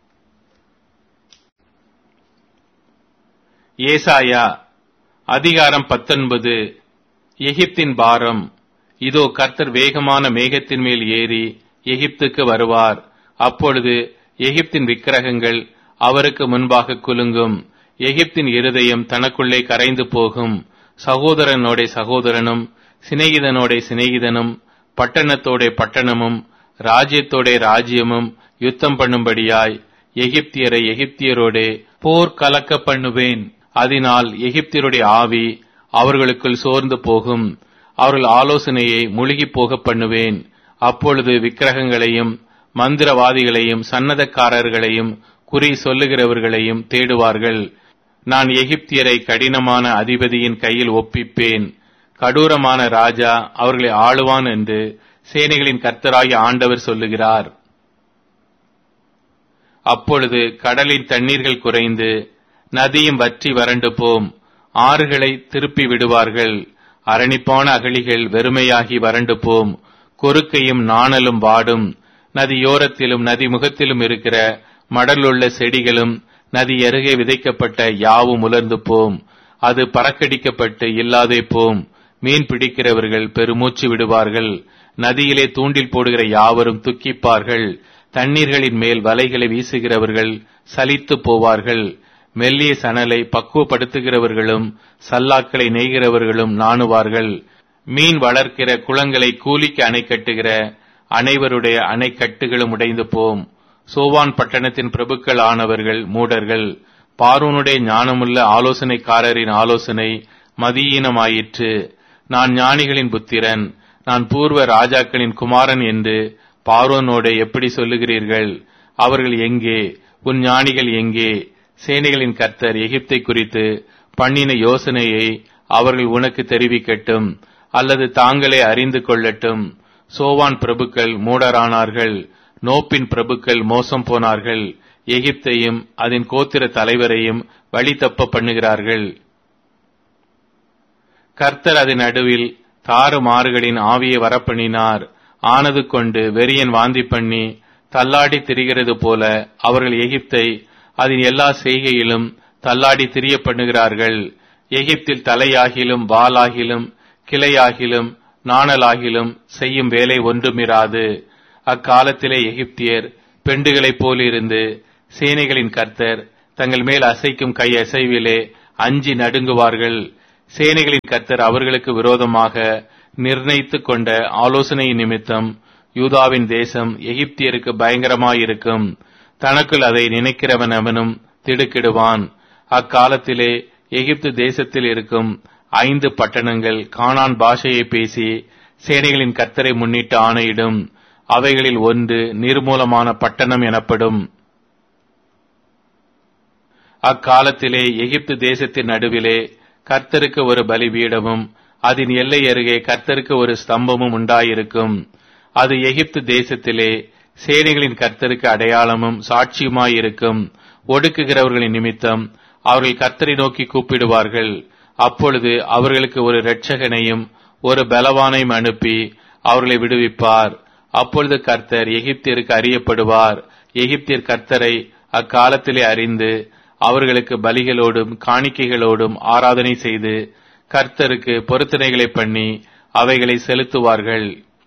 ஏசாயா அதிகாரம் பத்தொன்பது. எகிப்தின் பாரம். இதோ கர்த்தர் வேகமான மேகத்தின் மேல் ஏறி எகிப்துக்கு வருவார். அப்பொழுது எகிப்தின் விக்கிரகங்கள் அவருக்கு முன்பாக குலுங்கும். எகிப்தின் இருதயம் தனக்குள்ளே கரைந்து போகும். சகோதரனோட சகோதரனும் சிநேகிதனோட சிநேகிதனும் பட்டணத்தோட பட்டணமும் ராஜ்யத்தோட ராஜ்யமும் யுத்தம் பண்ணும்படியாய் எகிப்தியரை எகிப்தியரோடே போர் கலக்க பண்ணுவேன். அதனால் எகிப்தியருடைய ஆவி அவர்களுக்குள் சோர்ந்து போகும். அவர்கள் ஆலோசனையை முழுகி போக பண்ணுவேன். அப்பொழுது விக்கிரகங்களையும் மந்திரவாதிகளையும் சன்னதக்காரர்களையும் குறி சொல்லுகிறவர்களையும் தேடுவார்கள். நான் எகிப்தியரை கடினமான அதிபதியின் கையில் ஒப்பிப்பேன். கடூரமான ராஜா அவர்களை ஆளுவான் என்று சேனைகளின் கர்த்தராகிய ஆண்டவர் சொல்லுகிறார். அப்பொழுது கடலின் தண்ணீர்கள் குறைந்து நதியும் வற்றி வறண்டு போம். ஆறுகளை திருப்பி விடுவார்கள். அரணிப்பான அகழிகள் வெறுமையாகி வறண்டு போம். கொறுக்கையும் நாணலும் வாடும். நதியோரத்திலும் நதி முகத்திலும் இருக்கிற மடலுள்ள செடிகளும் நதி அருகே விதைக்கப்பட்ட யாவும் உலர்ந்து போம். அது பறக்கடிக்கப்பட்டு இல்லாதே போம். மீன் பிடிக்கிறவர்கள் பெருமூச்சு விடுவார்கள். நதியிலே தூண்டில் போடுகிற யாவரும் துக்கிப்பார்கள். தண்ணீர்களின் மேல் வலைகளை வீசுகிறவர்கள் சலித்து போவார்கள். மெல்லிய சணலை பக்குவப்படுத்துகிறவர்களும் சல்லாக்களை நெய்கிறவர்களும் நாணுவார்கள். மீன் வளர்க்கிற குளங்களை கூலிக்கு அணை கட்டுகிற அனைவருடைய அணைக்கட்டுகளும் உடைந்து போம். சோவான் பட்டணத்தின் பிரபுக்கள் ஆனவர்கள் மூடர்கள். பார்வோனுடைய ஞானமுள்ள ஆலோசனைக்காரரின் ஆலோசனை மதியீனமாயிற்று. நான் ஞானிகளின் புத்திரன், நான் பூர்வ ராஜாக்களின் குமாரன் என்று பார்வோனோட எப்படி சொல்லுகிறீர்கள்? அவர்கள் எங்கே? உன் ஞானிகள் எங்கே? சேனைகளின் கர்த்தர் எகிப்தை குறித்து பண்ணின யோசனையை அவர்கள் உனக்கு தெரிவிக்கட்டும், அல்லது தாங்களே அறிந்து கொள்ளட்டும். சோவான் பிரபுக்கள் மூடரானார்கள். நோப்பின் பிரபுக்கள் மோசம் போனார்கள். எகிப்தையும் அதன் கோத்திர தலைவரையும் வழி தப்ப பண்ணுகிறார்கள். கர்த்தர் அதன் நடுவில் தாறுமாறுகளின் ஆவியை வரப்பண்ணினார். ஆனது கொண்டு வெறியன் வாந்தி பண்ணி தள்ளாடி திரிகிறது போல அவர்கள் எகிப்தை அதன் எல்லா செய்கையிலும் தள்ளாடி திரிய பண்ணுகிறார்கள். எகிப்தில் தலையாகிலும் வாலாகிலும் கிளையாகிலும் நாணலாகிலும் செய்யும் வேலை ஒன்றுமிராது. அக்காலத்திலே எகிப்தியர் பெண்டுகளைப் போலிருந்து சேனைகளின் கர்த்தர் தங்கள் மேல் அசைக்கும் கை அசைவிலே அஞ்சி நடுங்குவார்கள். சேனைகளின் கர்த்தர் அவர்களுக்கு விரோதமாக நிர்ணயித்துக் கொண்ட ஆலோசனை நிமித்தம் யூதாவின் தேசம் எகிப்தியருக்கு பயங்கரமாயிருக்கும். தனக்குள் அதை நினைக்கிறவன் அவனும் திடுக்கிடுவான். அக்காலத்திலே எகிப்து தேசத்தில் இருக்கும் ஐந்து பட்டணங்கள் கானான் பாஷையை பேசி சேனைகளின் கர்த்தரை முன்னிட்டு ஆணையிடும். அவைகளில் ஒன்று நிர்மூலமான பட்டணம் எனப்படும். அக்காலத்திலே எகிப்து தேசத்தின் நடுவிலே கர்த்தருக்கு ஒரு பலிபீடமும் அதன் எல்லை அருகே கர்த்தருக்கு ஒரு ஸ்தம்பமும் உண்டாயிருக்கும். அது எகிப்து தேசத்திலே சேனைகளின் கர்த்தருக்கு அடையாளமும் சாட்சியுமாயிருக்கும். ஒடுக்குகிறவர்களின் நிமித்தம் அவர்கள் கர்த்தரை நோக்கி கூப்பிடுவார்கள். அப்பொழுது அவர்களுக்கு ஒரு இரட்சகனையும் ஒரு பலவானையும் அனுப்பி அவர்களை விடுவிப்பார். அப்பொழுது கர்த்தர் எகிப்தியருக்கு அறியப்படுவார். எகிப்தியர் கர்த்தரை அக்காலத்திலே அறிந்து அவர்களுக்கு பலிகளோடும் காணிக்கைகளோடும் ஆராதனை செய்து கர்த்தருக்கு பொருத்தனைகளை பண்ணி அவைகளை செலுத்துவார்கள்.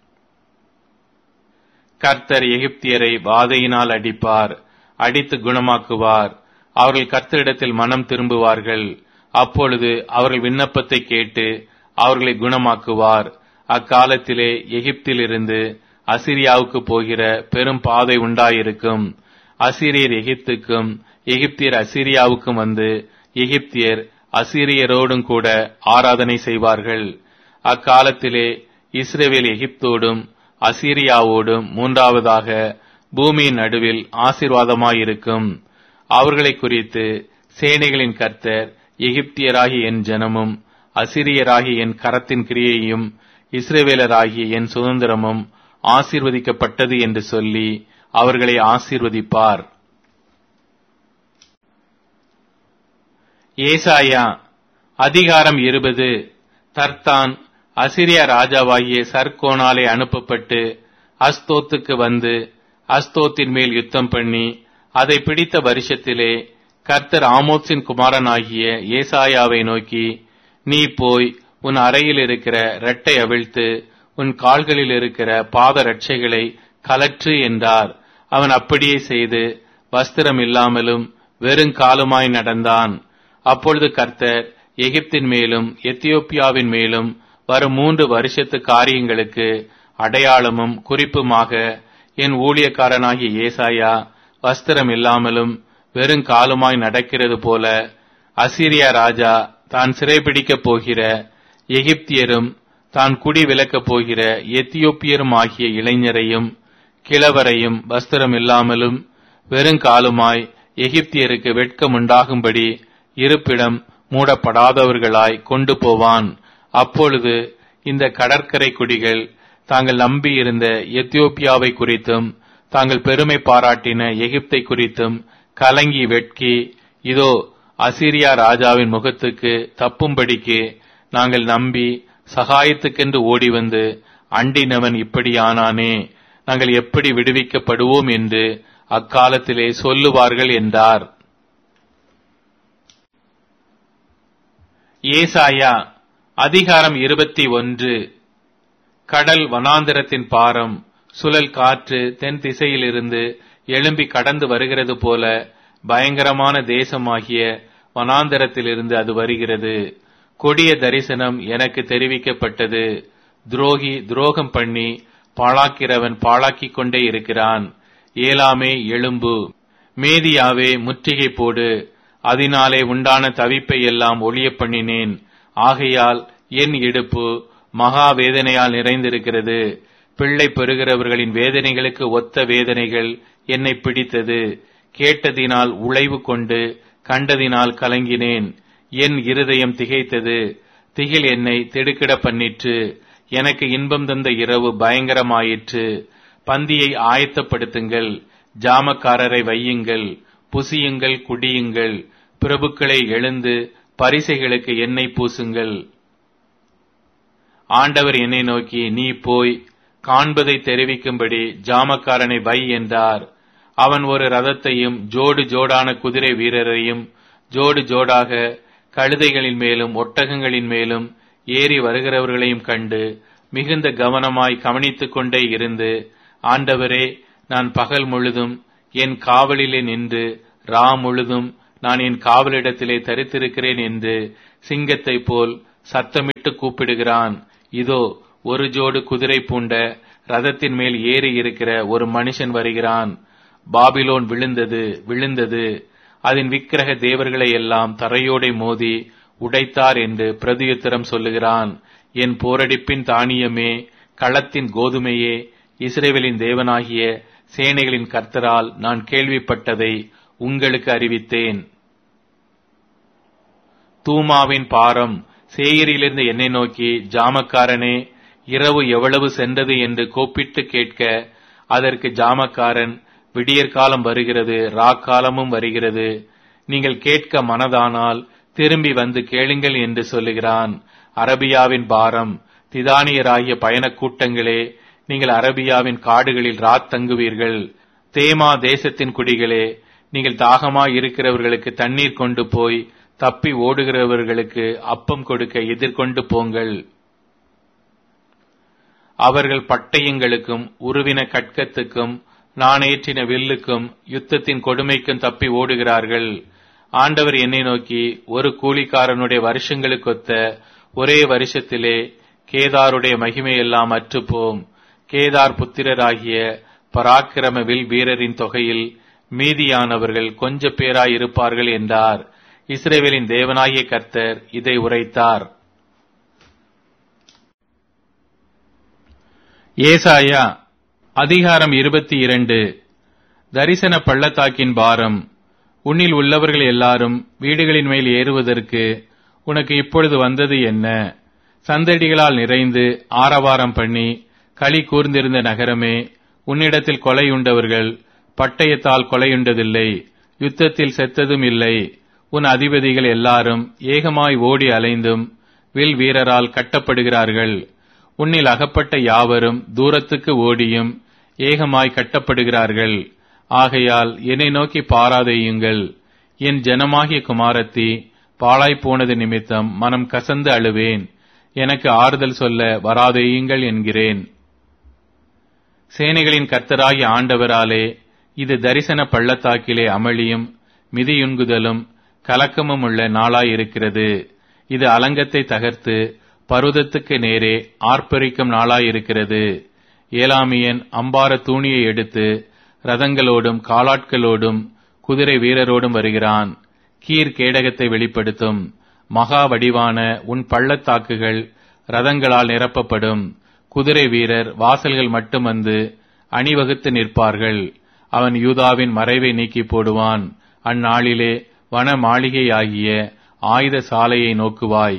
கர்த்தர் எகிப்தியரை வாதையினால் அடிப்பார், அடித்து குணமாக்குவார். அவர்கள் கர்த்தரிடத்தில் மனம் திரும்புவார்கள். அப்பொழுது அவர்கள் விண்ணப்பத்தை கேட்டு அவர்களை குணமாக்குவார். அக்காலத்திலே எகிப்திலிருந்து அசிரியாவுக்கு போகிற பெரும் பாதை உண்டாயிருக்கும். அசீரியர் எகிப்துக்கும் எகிப்தியர் அசீரியாவுக்கும் வந்து எகிப்தியர் அசீரியரோடும் கூட ஆராதனை செய்வார்கள். அக்காலத்திலே இஸ்ரவேல் எகிப்தோடும் அசீரியாவோடும் மூன்றாவதாக பூமியின் நடுவில் ஆசீர்வாதமாயிருக்கும். அவர்களை குறித்து சேனைகளின் கர்த்தர் எகிப்தியராகிய என் ஜனமும் அசீரியராகிய என் கரத்தின் கிரியையும் இஸ்ரவேலராகிய என் சுதந்திரமும் ஆசீர்வதிக்கப்பட்டது என்று சொல்லி அவர்களை ஆசீர்வதிப்பார். ஏசாயா அதிகாரம் இருபது. தர்தான் அசிரியா ராஜாவாகிய சர்கோனாலே அனுப்பப்பட்டு அஸ்தோத்துக்கு வந்து அஸ்தோத்தின் மேல் யுத்தம் பண்ணி அதை பிடித்த வருஷத்திலே கர்த்தர் ஆமோத்சின் குமாரனாகிய ஏசாயாவை நோக்கி, நீ போய் உன் அறையில் இருக்கிற இரட்டை அவிழ்த்து உன் கால்களில் இருக்கிற பாத ரட்சைகளை கலற்று என்றார். அவன் அப்படியே செய்து வஸ்திரம் இல்லாமலும் வெறுங்காலுமாய் நடந்தான். அப்பொழுது கர்த்தர் எகிப்தின் மேலும் எத்தியோப்பியாவின் மேலும் வரும் மூன்று வருஷத்து காரியங்களுக்கு அடையாளமும் குறிப்புமாக என் ஊழியக்காரனாகிய ஏசாயா வஸ்திரம் இல்லாமலும் வெறுங்காலுமாய் நடக்கிறது போல அசீரியா ராஜா தான் சிறைபிடிக்கப் போகிற எகிப்தியரும் தான் குடி விலக்கப் போகிற எத்தியோப்பியரும் ஆகிய இளைஞரையும் கிழவரையும் வஸ்திரம் இல்லாமலும் வெறுங்காலுமாய் எகிப்தியருக்கு வெட்கம் உண்டாகும்படி இருப்பிடம் மூடப்படாதவர்களாய் கொண்டு போவான். அப்பொழுது இந்த கடற்கரை குடிகள் தாங்கள் நம்பியிருந்த எத்தியோப்பியாவை குறித்தும் தாங்கள் பெருமை பாராட்டின எகிப்தை குறித்தும் கலங்கி வெட்கி, இதோ அசீரியா ராஜாவின் முகத்துக்கு தப்பும்படிக்கு நாங்கள் நம்பி சகாயத்துக்கென்று ஓடி வந்து அண்டினவன் இப்படியானானே, நாங்கள் எப்படி விடுவிக்கப்படுவோம் என்று அக்காலத்திலே சொல்லுவார்கள் என்றார். ஏசாயா அதிகாரம் இருபத்தி ஒன்று. கடல் வனாந்திரத்தின் பாரம், சுழல் காற்று தென் திசையிலிருந்து எழும்பி கடந்து வருகிறது போல பயங்கரமான தேசமாகிய வனாந்திரத்திலிருந்து அது வருகிறது. கொடிய தரிசனம் எனக்கு தெரிவிக்கப்பட்டது. துரோகி துரோகம் பண்ணி பாழாக்கிறவன் பாழாக்கிக் கொண்டே இருக்கிறான். ஏலாமே எழும்பு, மேதியாவே முற்றுகை போடு, அதனாலே உண்டான தவிப்பை எல்லாம் ஒழிய பண்ணினேன். ஆகையால் என் இடுப்பு மகா வேதனையால் நிறைந்திருக்கிறது. பிள்ளை பெறுகிறவர்களின் வேதனைகளுக்கு ஒத்த வேதனைகள் என்னை பிடித்தது. கேட்டதினால் உழைவு கொண்டு கண்டதினால் கலங்கினேன். என் இருதயம் திகைத்தது, திகில் என்னை திடுக்கிட பண்ணிற்று. எனக்கு இன்பம் தந்த இரவு பயங்கரமாயிற்று. பந்தியை ஆயத்தப்படுத்துங்கள், ஜாமக்காரரை வையுங்கள், புசியுங்கள், குடியுங்கள். பிரபுக்களை எழுந்து பரிசைகளுக்கு எண்ணெய் பூசுங்கள். ஆண்டவர் என்னை நோக்கி, நீ போய் காண்பதை தெரிவிக்கும்படி ஜாமக்காரனை வை என்றார். அவன் ஒரு ரதத்தையும் ஜோடு ஜோடான குதிரை வீரரையும் ஜோடு ஜோடாக கழுதைகளின் மேலும் ஒட்டகங்களின் மேலும் ஏறி வருகிறவர்களையும் கண்டு மிகுந்த கவனமாய் கவனித்துக் கொண்டே இருந்து, ஆண்டவரே, நான் பகல் முழுதும் என் காவலிலே நின்று ரா முழுதும் நான் என் காவலிடத்திலே தரித்திருக்கிறேன் என்று சிங்கத்தை போல் சத்தமிட்டு கூப்பிடுகிறான். இதோ ஒரு ஜோடு குதிரை பூண்ட ரதத்தின் மேல் ஏறி இருக்கிற ஒரு மனுஷன் வருகிறான். பாபிலோன் விழுந்தது விழுந்தது, அதன் விக்கிரக தேவர்களை எல்லாம் தரையோடே மோதி உடைத்தார் என்று பிரதியுத்தரம் சொல்லுகிறான். என் போரடிப்பின் தானியமே, களத்தின் கோதுமையே, இஸ்ரவேலின் தேவனாகிய சேனைகளின் கர்த்தரால் நான் கேள்விப்பட்டதை உங்களுக்கு அறிவித்தேன். தூமாவின் பாரம் சேயரிலிருந்து என்னை நோக்கி, ஜாமக்காரனே, இரவு எவ்வளவு சென்றது என்று கூப்பிட்டு கேட்க, அதற்கு ஜாமக்காரன், விடியற்காலம் வருகிறது, ராக்காலமும் வருகிறது, நீங்கள் கேட்க மனதானால் திரும்பி வந்து கேளுங்கள் என்று சொல்லுகிறான். அரபியாவின் பாரம், திதானியராகிய பயணக் கூட்டங்களே, நீங்கள் அரபியாவின் காடுகளில் ராத் தங்குவீர்கள். தேமா தேசத்தின் குடிகளே, நீங்கள் தாகமாய் இருக்கிறவர்களுக்கு தண்ணீர் கொண்டு போய் தப்பி ஓடுகிறவர்களுக்கு அப்பம் கொடுக்க எதிர்கொண்டு போங்கள். அவர்கள் பட்டயங்களுக்கும் உருவின கட்கத்துக்கும் நான் ஏற்றின வில்லுக்கும் யுத்தத்தின் கொடுமைக்கும் தப்பி ஓடுகிறார்கள். ஆண்டவர் என்னை நோக்கி, ஒரு கூலிக்காரனுடைய வருஷங்களுக்கொத்த ஒரே வருஷத்திலே கேதாருடைய மகிமையெல்லாம் அற்றுப்போம். கேதார் புத்திரராகிய பராக்கிரம வில் வீரரின் தொகையில் மீதியானவர்கள் கொஞ்ச பேராயிருப்பார்கள் என்றார். இஸ்ரவேலின் தேவனாகிய கர்த்தர் இதை உரைத்தார். ஏசாயா அதிகாரம் இருபத்தி இரண்டு. தரிசன பள்ளத்தாக்கின் பாரம். உன்னில் உள்ளவர்கள் எல்லாரும் வீடுகளின் மேல் ஏறுவதற்கு உனக்கு இப்பொழுது வந்தது என்ன? சந்தடிகளால் நிறைந்து ஆரவாரம் பண்ணி களி கூர்ந்திருந்த நகரமே, உன்னிடத்தில் கொலையுண்டவர்கள் பட்டயத்தால் கொலையுண்டதில்லை, யுத்தத்தில் செத்ததும் இல்லை. உன் அதிபதிகள் எல்லாரும் ஏகமாய் ஓடி அலைந்தும் வில் வீரரால் கட்டப்படுகிறார்கள். உன்னில் அகப்பட்ட யாவரும் தூரத்துக்கு ஓடியும் ஏகமாய் கட்டப்படுகிறார்கள். ஆகையால் என்னை நோக்கி பாராதேயுங்கள். என் ஜனமாகிய குமாரத்தி, பாழாய்ப்போனது நிமித்தம் மனம் கசந்து அழுவேன். எனக்கு ஆறுதல் சொல்ல வராதேயுங்கள் என்கிறேன். சேனைகளின் கர்த்தராகிய ஆண்டவராலே இது தரிசன பள்ளத்தாக்கிலே அமளியும் மிதியுண்குதலும் கலக்கமும் உள்ள நாளாயிருக்கிறது. இது அலங்கத்தை தகர்த்து பருவதத்துக்கு நேரே ஆர்ப்பரிக்கும் நாளாயிருக்கிறது. ஏலாமியன் அம்பார தூணியை எடுத்து ரதங்களோடும் காலாட்களோடும் குதிரை வீரரோடும் வருகிறான். கீர் கேடகத்தை வெளிப்படுத்தும். மகா வடிவான உன் பள்ளத்தாக்குகள் ரதங்களால் நிரப்பப்படும். குதிரை வீரர் வாசல்கள் மட்டும் வந்து அணிவகுத்து நிற்பார்கள். அவன் யூதாவின் மறைவை நீக்கி போடுவான். அந்நாளிலே வன மாளிகையாகிய ஆயுத சாலையை நோக்குவாய்.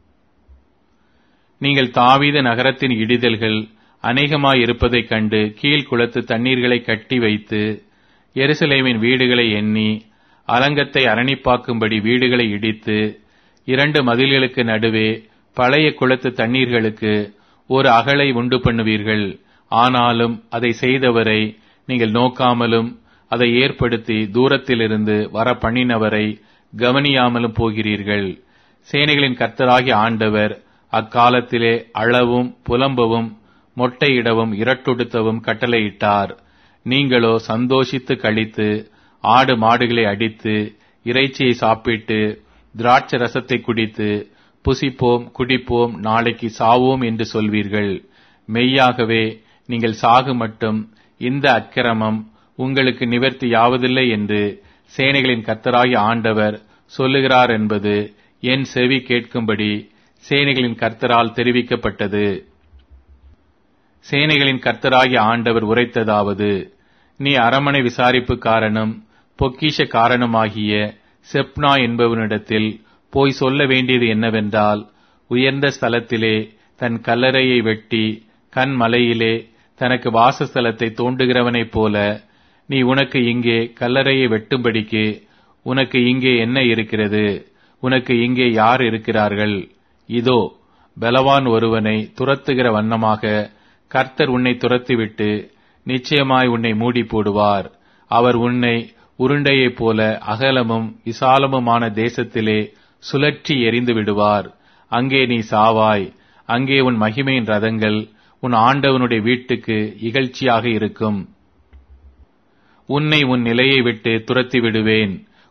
நீங்கள் தாவீது நகரத்தின் இடிதல்கள் அநேகமாயிருப்பதைக் கண்டு கீழ்குளத்து தண்ணீர்களை கட்டி வைத்து எருசலேமின் வீடுகளை எண்ணி அலங்கத்தை அரணிப்பாக்கும்படி வீடுகளை இடித்து இரண்டு மதில்களுக்கு நடுவே பழைய குளத்து தண்ணீர்களுக்கு ஒரு அகலை உண்டு பண்ணுவீர்கள். ஆனாலும் அதை செய்தவரை நீங்கள் நோக்காமலும் அதை ஏற்படுத்தி தூரத்திலிருந்து வர பண்ணினவரை கவனியாமலும் போகிறீர்கள். சேனைகளின் கர்த்தராகிய ஆண்டவர் அக்காலத்திலே அளவும் புலம்பவும் மொட்டையிடவும் இரட்டுடுத்தவும் கட்டளையிட்டார். நீங்களோ சந்தோஷித்து கழித்து ஆடு மாடுகளை அடித்து இறைச்சியை சாப்பிட்டு திராட்சை ரசத்தை குடித்து புசிப்போம் குடிப்போம் நாளைக்கு சாவோம் என்று சொல்வீர்கள். மெய்யாகவே நீங்கள் சாகு மட்டும் இந்த அக்கிரமம் உங்களுக்கு நிவர்த்தி யாவதில்லை என்று சேனைகளின் கர்த்தராகிய ஆண்டவர் சொல்லுகிறார் என்பது என் செவி கேட்கும்படி சேனைகளின் கர்த்தரால் தெரிவிக்கப்பட்டது. சேனைகளின் கர்த்தராகிய ஆண்டவர் உரைத்ததாவது: நீ அரமனை விசாரிப்புக்காரனும் பொக்கிஷ காரணமாகிய செப்னா என்பவனிடத்தில் போய் சொல்ல வேண்டியது என்னவென்றால், உயர்ந்த ஸ்தலத்திலே தன் கல்லறையை வெட்டி கண் மலையிலே தனக்கு வாசஸ்தலத்தை தோண்டுகிறவனைப் போல நீ உனக்கு இங்கே கல்லறையை வெட்டும்படிக்கு உனக்கு இங்கே என்ன இருக்கிறது? உனக்கு இங்கே யார் இருக்கிறார்கள்? இதோ பலவான் ஒருவனை துரத்துகிற வண்ணமாக கர்த்தர் உன்னை துரத்திவிட்டு நிச்சயமாய் உன்னை மூடி போடுவார். அவர் உன்னை உருண்டையைப் போல அகலமும் விசாலமுமான தேசத்திலே சுழற்றி எறிந்து விடுவார். அங்கே நீ சாவாய். அங்கே உன் மகிமையின் ரதங்கள் உன் ஆண்டவனுடைய வீட்டுக்கு இகழ்ச்சியாக இருக்கும். உன்னை உன் நிலையை விட்டு துரத்தி விடுவேன்.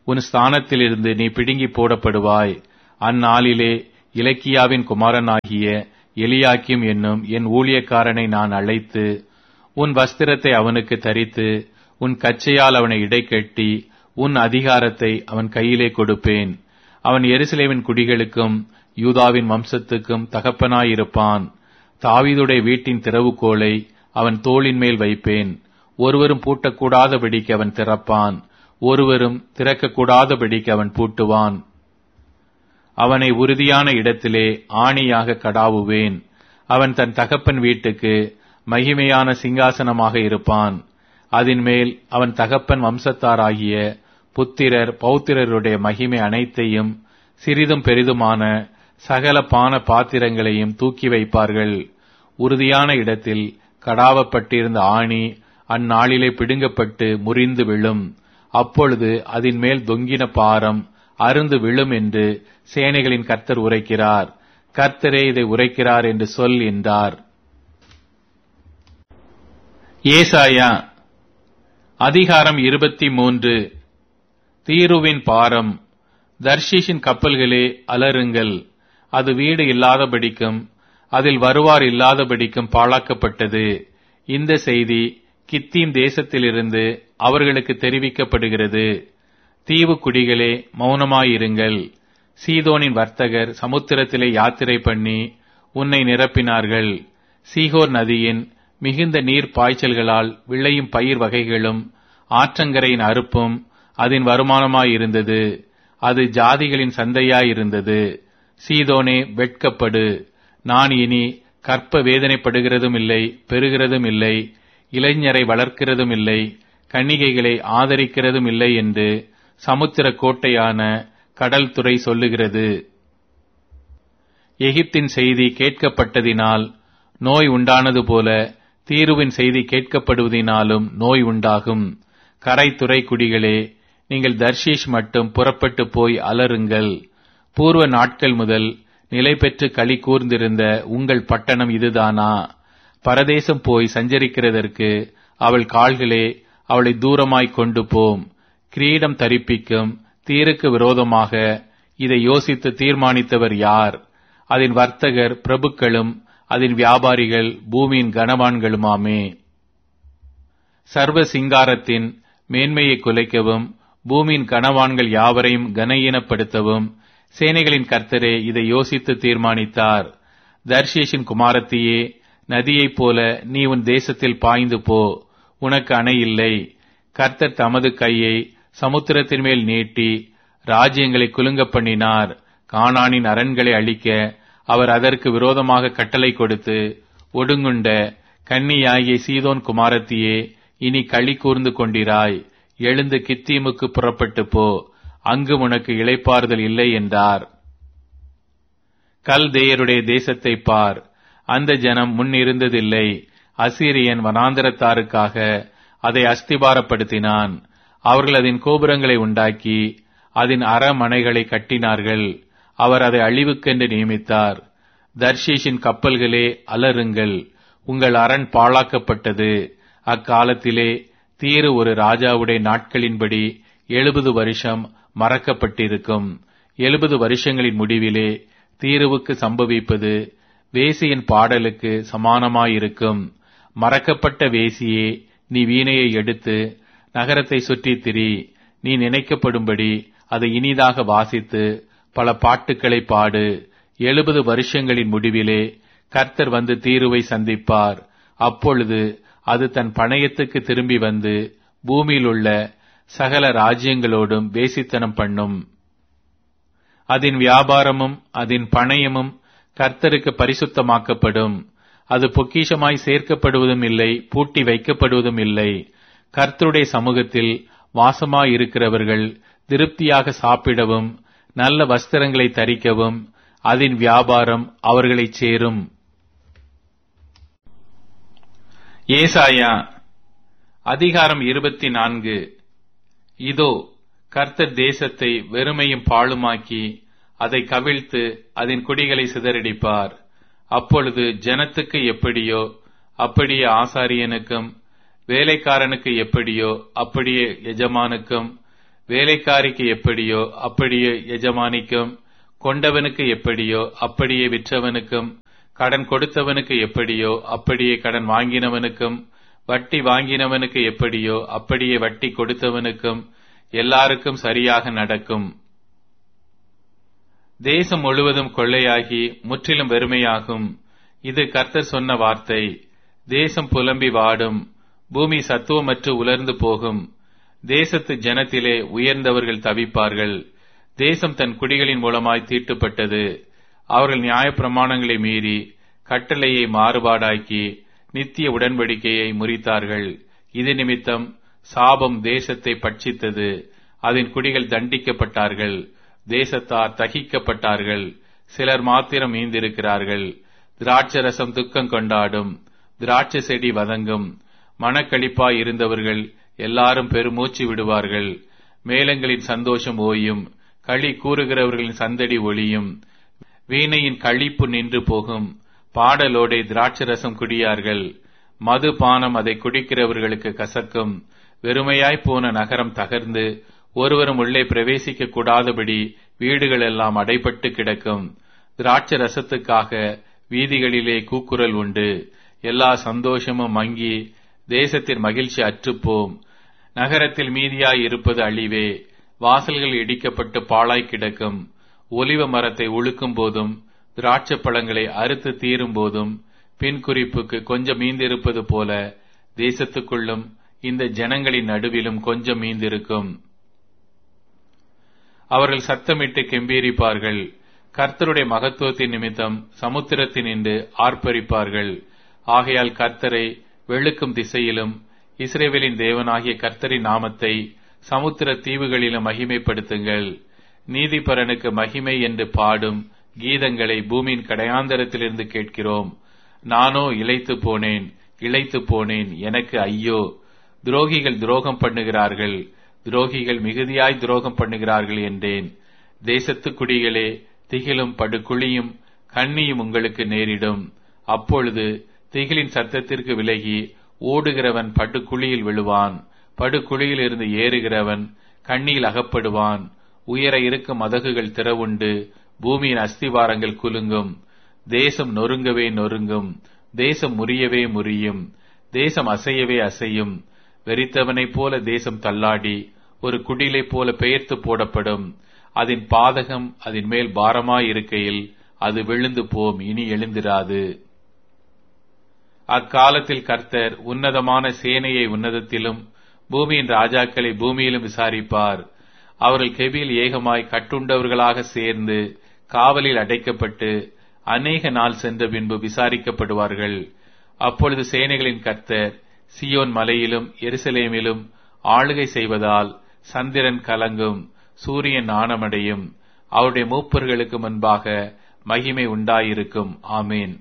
உன் ஸ்தானத்திலிருந்து நீ பிடுங்கி போடப்படுவாய். அந்நாளிலே இலக்கியாவின் குமாரனாகிய எலியாக்கிம் என்னும் என் ஊழியக்காரனை நான் அழைத்து உன் வஸ்திரத்தை அவனுக்கு தரித்து உன் கச்சையால் அவனை இடைக்கட்டி உன் அதிகாரத்தை அவன் கையிலே கொடுப்பேன். அவன் எருசலேமின் குடிகளுக்கும் யூதாவின் வம்சத்துக்கும் தகப்பனாயிருப்பான். தாவீதுடைய வீட்டின் திறவுகோலை அவன் தோளின் மேல் வைப்பேன். ஒருவரும் பூட்டக்கூடாதபடிக்கு அவன் திறப்பான், ஒருவரும் திறக்கக்கூடாதபடிக்கு அவன் பூட்டுவான். அவனை உறுதியான இடத்திலே ஆணியாக கடாவுவேன். அவன் தன் தகப்பன் வீட்டுக்கு மகிமையான சிங்காசனமாக இருப்பான். அதன் மேல் அவன் தகப்பன் வம்சத்தாராகிய புத்திரர் பௌத்திரருடைய மகிமை அனைத்தையும் சிறிதும் பெரிதுமான சகல பான பாத்திரங்களையும் தூக்கி வைப்பார்கள். உறுதியான இடத்தில் கடாவப்பட்டிருந்த ஆணி அந்நாளிலே பிடுங்கப்பட்டு முறிந்து விழும். அப்பொழுது அதன் மேல் தொங்கின பாரம் அருந்து விழும் என்று சேனைகளின் கர்த்தர் உரைக்கிறார். கர்த்தரே இதை உரைக்கிறார் என்று சொல் என்றார். ஏசாயா அதிகாரம் இருபத்தி மூன்று. தீருவின் பாரம். தர்ஷீஷின் கப்பல்களே அலறுங்கள், அது வீடு இல்லாதபடிக்கும் அதில் வருவார் இல்லாதபடிக்கும் பாழாக்கப்பட்டது. இந்த செய்தி கித்தீம் தேசத்திலிருந்து அவர்களுக்கு தெரிவிக்கப்படுகிறது. தீவு குடிகளே மௌனமாயிருங்கள். சீதோனின் வர்த்தகர் சமுத்திரத்திலே யாத்திரை பண்ணி உன்னை நிரப்பினார்கள். சீகோர் நதியின் மிகுந்த நீர் பாய்ச்சல்களால் விளையும் பயிர் வகைகளும் ஆற்றங்கரையின் அறுப்பும் அதன் வருமானமாயிருந்தது. அது ஜாதிகளின் சந்தையாயிருந்தது. சீதோனே வெட்கப்படு, நான் இனி கற்ப வேதனைப்படுகிறதும் இல்லை, பெறுகிறதும் இல்லை, இளைஞரை வளர்க்கிறதும் இல்லை, கன்னிகைகளை ஆதரிக்கிறதும் இல்லை என்று சமுத்திர கோட்டையான கடல் துறை சொல்லுகிறது. எகிப்தின் செய்தி கேட்கப்பட்டதினால் நோய் உண்டானது போல தீருவின் செய்தி கேட்கப்படுவதினாலும் நோய் உண்டாகும். கரைத்துறை குடிகளே, நீங்கள் தர்ஷீஷ் மட்டும் புறப்பட்டு போய் அலறுங்கள். பூர்வ நாட்கள் முதல் நிலை பெற்று களி கூர்ந்திருந்த உங்கள் பட்டணம் இதுதானா? பரதேசம் போய் சஞ்சரிக்கிறதற்கு அவள் கால்களே அவளை தூரமாய் கொண்டு போம். கிரீடம் தரிப்பிக்கும் தீருக்கு விரோதமாக இதை யோசித்து தீர்மானித்தவர் யார்? அதன் வர்த்தகர் பிரபுக்களும் அதன் வியாபாரிகள் பூமியின் கனவான்களுமாமே. சர்வ சிங்காரத்தின் மேன்மையை குலைக்கவும் பூமியின் கனவான்கள் யாவரையும் கனஈனப்படுத்தவும் சேனைகளின் கர்த்தரே இதை யோசித்து தீர்மானித்தார். தர்ஷீஷின் குமாரத்தியே, நதியைப் போல நீ உன் தேசத்தில் பாய்ந்து போ, உனக்கு அணை இல்லை. கர்த்தர் தமது கையை சமுத்திரத்தின் மேல் நீட்டி ராஜ்யங்களை குலுங்க பண்ணினார். கானானின் அரண்களை அழிக்க அவர் அதற்கு விரோதமாக கட்டளை கொடுத்து, ஒடுங்குண்ட கன்னியாகிய சீதோன் குமாரத்தியே, இனி களி கூர்ந்து கொண்டிராய். எழுந்து கித்தீமுக்கு புறப்பட்டு போ, அங்கு உனக்கு இளைப்பாறுதல் இல்லை என்றார். கல்தேயருடைய தேசத்தை பார், அந்த ஜனம் முன் இருந்ததில்லை. அசீரியன் வனாந்தரத்தாருக்காக அதை அஸ்திபாரப்படுத்தினான். அவர்கள் அதன் கோபுரங்களை உண்டாக்கி அதன் அரமனைகளை கட்டினார்கள். அவர் அதை அழிவுக்கென்று நியமித்தார். தர்ஷீஷின் கப்பல்களே அலறுங்கள், உங்கள் அரண் பாழாக்கப்பட்டது. அக்காலத்திலே தீரு ஒரு ராஜாவுடைய நாட்களின்படி எழுபது வருஷம் மறக்கப்பட்டிருக்கும். எழுபது வருஷங்களின் முடிவிலே தீருவுக்கு சம்பவிப்பது வேசியின் பாடலுக்கு சமானமாயிருக்கும். மறக்கப்பட்ட வேசியே, நீ வீணையை எடுத்து நகரத்தை சுற்றித் திரி. நீ நினைக்கப்படும்படி அதை இனிதாக வாசித்து பல பாட்டுக்களை பாடு. எழுபது வருஷங்களின் முடிவிலே கர்த்தர் வந்து தீருவை சந்திப்பார். அப்பொழுது அது தன் பணயத்துக்கு திரும்பி வந்து பூமியில் உள்ள சகல ராஜ்யங்களோடும் வேசித்தனம் பண்ணும். அதன் வியாபாரமும் அதன் பணயமும் கர்த்தருக்கு பரிசுத்தமாக்கப்படும். அது பொக்கிஷமாய் சேர்க்கப்படுவதும் இல்லை, பூட்டி வைக்கப்படுவதும் இல்லை. கர்த்தருடைய சமூகத்தில் வாசமாயிருக்கிறவர்கள் திருப்தியாக சாப்பிடவும் நல்ல வஸ்திரங்களை தரிக்கவும் அதன் வியாபாரம் அவர்களை சேரும். ஏசாயா அதிகாரம் இருபத்தி நான்கு. இதோ, கர்த்தர் தேசத்தை வெறுமையும் பாழுமாக்கி அதை கவிழ்த்து அதன் குடிகளை சிதறடிப்பார். அப்பொழுது ஜனத்துக்கு எப்படியோ அப்படியே ஆசாரியனுக்கும், வேலைக்காரனுக்கு எப்படியோ அப்படியே எஜமானுக்கும், வேலைக்காரிக்கு எப்படியோ அப்படியே எஜமானிக்கும், கொண்டவனுக்கு எப்படியோ அப்படியே விற்றவனுக்கும், கடன் கொடுத்தவனுக்கு எப்படியோ அப்படியே கடன் வாங்கினவனுக்கும், வட்டி வாங்கினவனுக்கு எப்படியோ அப்படியே வட்டி கொடுத்தவனுக்கும் எல்லாருக்கும் சரியாக நடக்கும். தேசம் முழுவதும் கொள்ளையாகி முற்றிலும் வெறுமையாகும். இது கர்த்தர் சொன்ன வார்த்தை. தேசம் புலம்பி வாடும், பூமி சத்துவமற்று உலர்ந்து போகும். தேசத்து ஜனத்திலே உயர்ந்தவர்கள் தவிப்பார்கள். தேசம் தன் குடிகளின் மூலமாய் தீட்டுப்பட்டது. அவர்கள் நியாயப்பிரமாணங்களை மீறி கட்டளையை மாறுபாடாக்கி நித்திய உடன்படிக்கையை முறித்தார்கள். இது நிமித்தம் சாபம் தேசத்தை பட்சித்தது. அதன் குடிகள் தண்டிக்கப்பட்டார்கள். தேசத்தார் தகிக்கப்பட்டார்கள். சிலர் மாத்திரம் மீந்திருக்கிறார்கள். திராட்சரசம் துக்கம் கொண்டாடும், திராட்சை செடி வதங்கும். மனக்களிப்பாய் இருந்தவர்கள் எல்லாரும் பெருமூச்சு விடுவார்கள். மேளங்களின் சந்தோஷம் ஓயும், களி கூறுகிறவர்களின் சந்தடி ஒளியும். வீணையின் களிப்பு நின்று போகும். பாடலோடே திராட்சரசம் குடியார்கள். மது பானம் அதை குடிக்கிறவர்களுக்கு கசக்கும். வெறுமையாய் போன நகரம் தகர்ந்து ஒருவரும் உள்ளே பிரவேசிக்க கூடாதபடி வீடுகள் எல்லாம் அடைபட்டு கிடக்கும். திராட்சை ரசத்துக்காக வீதிகளிலே கூக்குரல் உண்டு. எல்லா சந்தோஷமும் மங்கி தேசத்தின் மகிழ்ச்சி அற்றுப்போம். நகரத்தில் மீதியாய் இருப்பது அழிவே. வாசல்கள் இடிக்கப்பட்டு பாழாய் கிடக்கும். ஒலிவ மரத்தை உழுக்கும் போதும் திராட்சை பழங்களை அறுத்து தீரும் போதும் பின் குறிப்புக்கு கொஞ்சம் மீந்திருப்பது போல தேசத்துக்குள்ளும் இந்த ஜனங்களின் நடுவிலும் கொஞ்சம் மீந்திருக்கும். அவர்கள் சத்தமிட்டு கெம்பீரிப்பார்கள். கர்த்தருடைய மகத்துவத்தின் நிமித்தம் சமுத்திரத்தினின்று ஆர்ப்பரிப்பார்கள். ஆகையால் கர்த்தரை வெளுக்கும் திசையிலும் இஸ்ரவேலின் தேவனாகிய கர்த்தரின் நாமத்தை சமுத்திர தீவுகளிலும் மகிமைப்படுத்துங்கள். நீதிபரனுக்கு மகிமை என்று பாடும் கீதங்களை பூமியின் கடையாந்தரத்திலிருந்து கேட்கிறோம். நானோ இளைத்து போனேன், இளைத்து போனேன், எனக்கு ஐயோ! துரோகிகள் துரோகம் பண்ணுகிறார்கள், துரோகிகள் மிகுதியாய் துரோகம் பண்ணுகிறார்கள் என்றேன். தேசத்து குடிகளே, திகிலும் படுகுழியும் கண்ணியும் உங்களுக்கு நேரிடும். அப்பொழுது திகிலின் சத்தத்திற்கு விலகி ஓடுகிறவன் படுகுழியில் விழுவான். படுகுழியில் இருந்து ஏறுகிறவன் கண்ணியில் அகப்படுவான். உயர இருக்கும் மதகுகள் திறவுண்டு பூமியின் அஸ்திவாரங்கள் குலுங்கும். தேசம் நொறுங்கவே நொறுங்கும், தேசம் முறியவே முறியும், தேசம் அசையவே அசையும். வெறித்தவனைப் போல தேசம் தள்ளாடி ஒரு குடிலை போல பெயர்த்து போடப்படும். அதன் பாதகம் அதன் மேல் பாரமாயிருக்கையில் அது விழுந்து போம், இனி எழுந்திராது. அக்காலத்தில் கர்த்தர் உன்னதமான சேனையை உன்னதத்திலும் பூமியின் ராஜாக்களை பூமியிலும் விசாரிப்பார். அவர்கள் கெபியில் ஏகமாய் கட்டுண்டவர்களாக சேர்ந்து காவலில் அடைக்கப்பட்டு அநேக நாள் சென்ற பின்பு விசாரிக்கப்படுவார்கள். அப்பொழுது சேனைகளின் கர்த்தர் சியோன் மலையிலும் எருசலேமிலும் ஆளுகை செய்வதால் சந்திரன் கலங்கும், சூரியன் நாணமடையும். அவருடைய மூப்பர்களுக்கு முன்பாக மகிமை உண்டாயிருக்கும். ஆமேன்.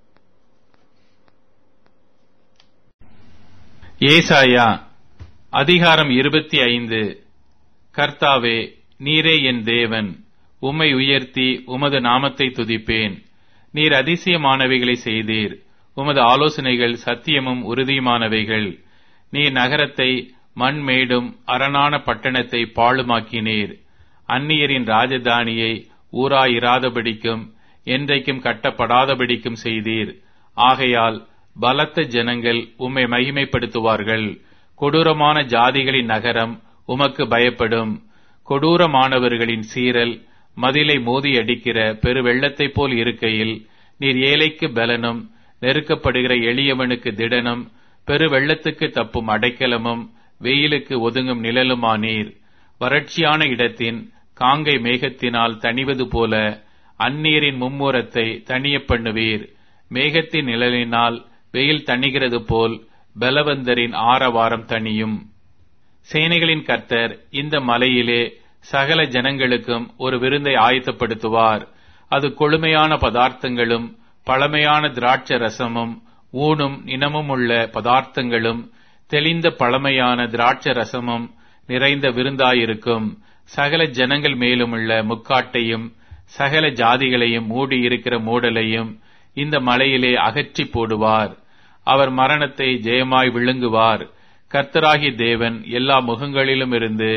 ஏசாயா அதிகாரம் இருபத்தி ஐந்து. கர்த்தாவே, நீரே என் தேவன், உம்மை உயர்த்தி உமது நாமத்தை துதிப்பேன். நீர் அதிசயமானவைகளை செய்தீர். உமது ஆலோசனைகள் சத்தியமும் உறுதியுமானவைகள். நீர் நகரத்தை மண்மேடும் அரணான பட்டணத்தை பாழுமாக்கினீர். அந்நியரின் ராஜதானியை ஊராயிராதபடிக்கும் என்றைக்கும் கட்டப்படாதபடிக்கும் செய்தீர். ஆகையால் பலத்த ஜனங்கள் உம்மை மகிமைப்படுத்துவார்கள். கொடூரமான ஜாதிகளின் நகரம் உமக்கு பயப்படும். கொடூரமானவர்களின் சீறல் மதிலை மோதியடிக்கிற பெரு வெள்ளத்தைப் போல் இருக்கையில் நீர் ஏழைக்கு பலனும் நெருக்கப்படுகிற எளியவனுக்கு திடனும் பெரு வெள்ளத்துக்கு தப்பும் அடைக்கலமும் வெயிலுக்கு ஒதுங்கும் நிழலுமானீர். வறட்சியான இடத்தின் காங்கை மேகத்தினால் தணிவது போல அந்நீரின் மும்முரத்தை தணிய பண்ணுவீர். மேகத்தின் நிழலினால் வெயில் தணிகிறது போல் பலவந்தரின் ஆரவாரம் தணியும். சேனைகளின் கர்த்தர் இந்த மலையிலே சகல ஜனங்களுக்கும் ஒரு விருந்தை ஆயத்தப்படுத்துவார். அது கொழுமையான பதார்த்தங்களும் பழமையான திராட்சை ரசமும் ஊனும் இனமும் உள்ள பதார்த்தங்களும் தெளிந்த பழமையான திராட்சை ரசமும் நிறைந்த விருந்தாயிருக்கும். சகல ஜனங்கள் மேலும் உள்ள முக்காட்டையும் சகல ஜாதிகளையும் மூடியிருக்கிற மூடலையும் இந்த மலையிலே அகற்றி போடுவார். அவர் மரணத்தை ஜெயமாய் விழுங்குவார். கர்த்தராகிய தேவன் எல்லா முகங்களிலும் இருந்து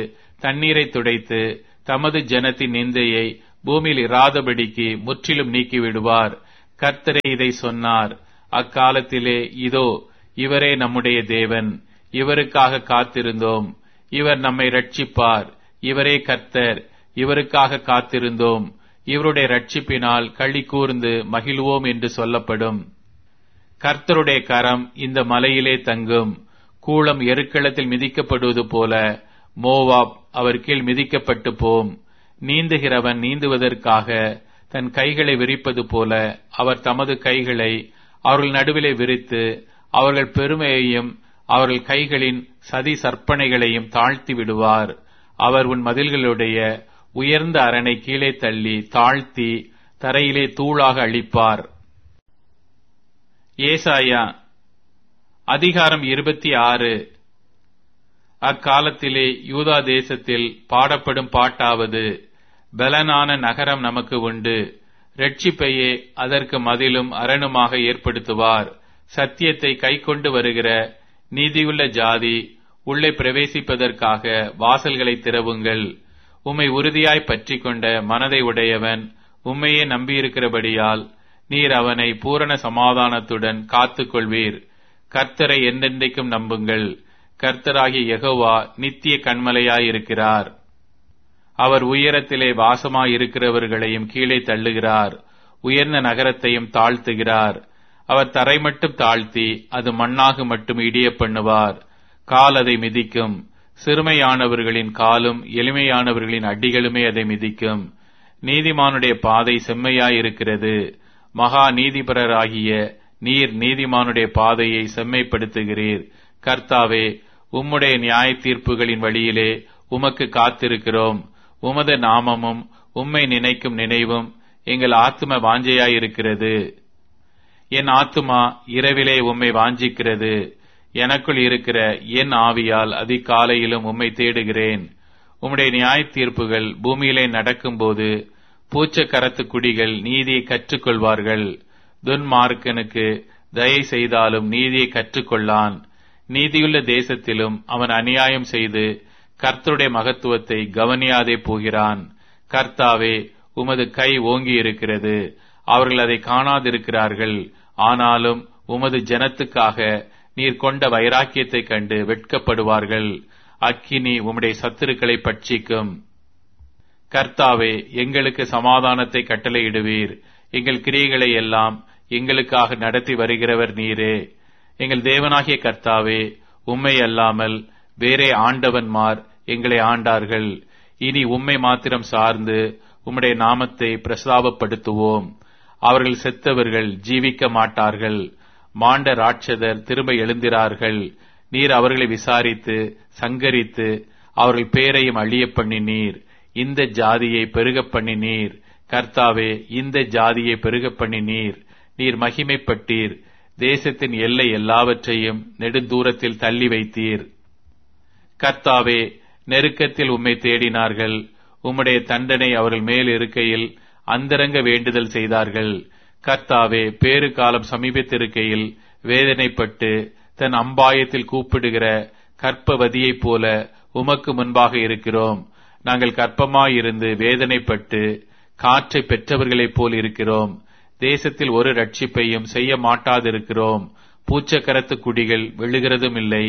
தண்ணீரை துடைத்து தமது ஜனத்தின் நிந்தையை பூமியில் இராதபடிக்கு முற்றிலும் நீக்கிவிடுவார். கர்த்தரே இதை சொன்னார். அக்காலத்திலே இதோ இவரே நம்முடைய தேவன், இவருக்காக காத்திருந்தோம், இவர் நம்மை ரட்சிப்பார், இவரே கர்த்தர், இவருக்காக காத்திருந்தோம், இவருடைய ரட்சிப்பினால் களி கூர்ந்து மகிழ்வோம் என்று சொல்லப்படும். கர்த்தருடைய கரம் இந்த மலையிலே தங்கும். கூளம் எருக்களத்தில் மிதிக்கப்படுவது போல மோவாப் அவர் கீழ் மிதிக்கப்பட்டு போம். நீந்துகிறவன் நீந்துவதற்காக தன் கைகளை விரிப்பது போல அவர் தமது கைகளை அவர்கள் நடுவிலே விரித்து அவர்கள் பெருமையையும் அவர்கள் கைகளின் சதி சற்பனைகளையும் தாழ்த்தி விடுவார். அவர் உன் மதில்களுடைய உயர்ந்த அரணை கீழே தள்ளி தாழ்த்தி தரையிலே தூளாக அழிப்பார். ஏசாயா அதிகாரம் இருபத்தி ஆறு. அக்காலத்திலே யூதா தேசத்தில் பாடப்படும் பாட்டாவது, பலனான நகரம் நமக்கு உண்டு, இரட்சிப்பையே அதற்கு மதிலும் அரணுமாக ஏற்படுத்துவார். சத்தியத்தை கைக்கொண்டு வருகிற நீதியுள்ள ஜாதி உள்ளே பிரவேசிப்பதற்காக வாசல்களை திறவுங்கள். உம்மை உறுதியாய் பற்றி கொண்ட மனதை உடையவன் உம்மையே நம்பியிருக்கிறபடியால் நீர் அவனை பூரண சமாதானத்துடன் காத்துக் கொள்வீர். கர்த்தரை என்றென்றைக்கும் நம்புங்கள். கர்த்தராகிய யெகோவா நித்திய கன்மலையாயிருக்கிறார். அவர் உயரத்திலே வாசமாயிருக்கிறவர்களையும் கீழே தள்ளுகிறார், உயர்ந்த நகரத்தையும் தாழ்த்துகிறார். அவர் தரை மட்டும் தாழ்த்தி அது மண்ணாக மட்டும் இடிய பண்ணுவார். கால் அதை மிதிக்கும். சிறுமையானவர்களின் காலும் எளிமையானவர்களின் அடிகளுமே அதை மிதிக்கும். நீதிமானுடைய பாதை செம்மையாயிருக்கிறது. மகா நீதிபரராகிய நீர் நீதிமானுடைய பாதையை செம்மைப்படுத்துகிறீர். கர்த்தாவே, உம்முடைய நியாய தீர்ப்புகளின் வழியிலே உமக்கு காத்திருக்கிறோம். உமது நாமமும் உம்மை நினைக்கும் நினைவும் எங்கள் ஆத்தும வாஞ்சையாயிருக்கிறது. என் ஆத்துமா இரவிலே உம்மை வாஞ்சிக்கிறது. எனக்குள் இருக்கிற என் ஆவியால் அதிகாலையிலும் உம்மை தேடுகிறேன். உம்முடைய நியாய தீர்ப்புகள் பூமியிலே நடக்கும்போது பூச்சக்கரத்து குடிகள் நீதியை கற்றுக்கொள்வார்கள். துன்மார்க்கனுக்கு தயை செய்தாலும் நீதியை கற்றுக்கொள்ளான். நீதியுள்ள தேசத்திலும் அவன் அநியாயம் செய்து கர்த்தருடைய மகத்துவத்தை கவனியாதே போகிறான். கர்த்தாவே, உமது கை ஓங்கி இருக்கிறது, அவர்கள் அதை காணாதிருக்கிறார்கள். ஆனாலும் உமது ஜனத்துக்காக நீர் கொண்ட வைராக்கியத்தைக் கண்டு வெட்கப்படுவார்கள். அக்கினி உம்முடைய சத்துருக்களை பட்சிக்கும். கர்த்தாவே, எங்களுக்கு சமாதானத்தை கட்டளையிடுவீர். எங்கள் கிரியைகளை எல்லாம் எங்களுக்காக நடத்தி வருகிறவர் நீரே. எங்கள் தேவனாகிய கர்த்தாவே, உம்மை அல்லாமல் வேறே ஆண்டவன்மார் எங்களை ஆண்டார்கள். இனி உம்மை மாத்திரம் சார்ந்து உம்முடைய நாமத்தை பிரஸ்தாபப்படுத்துவோம். அவர்கள் செத்தவர்கள் ஜீவிக்க மாட்டார்கள். மாண்ட ராட்சதர் திரும்ப எழுந்திரார்கள். நீர் அவர்களை விசாரித்து சங்கரித்து அவர்கள் பேரையும் அழிய பண்ணினீர். இந்த ஜாதியை பெருக பண்ணினீர். கர்த்தாவே, இந்த ஜாதியை பெருக பண்ணினீர். நீர் மகிமைப்பட்டீர். தேசத்தின் எல்லை எல்லாவற்றையும் நெடுந்தூரத்தில் தள்ளி வைத்தீர். கர்த்தாவே, நெருக்கத்தில் உம்மை தேடினார்கள். உம்முடைய தண்டனை அவர்கள் மேல் இருக்கையில் அந்தரங்க வேண்டுதல் செய்தார்கள். கர்த்தாவே, பேறு காலம் சமீபத்திருக்கையில் வேதனைப்பட்டு தன் அம்பாயத்தில் கூப்பிடுகிற கற்பவதியைப் போல உமக்கு முன்பாக இருக்கிறோம். நாங்கள் கற்பமாயிருந்து வேதனைப்பட்டு காற்றை பெற்றவர்களைப் போல் இருக்கிறோம். தேசத்தில் ஒரு ரட்சிப்பையும் செய்ய மாட்டாதிருக்கிறோம். பூச்சக்கரத்து குடிகள் விழுகிறதும் இல்லை.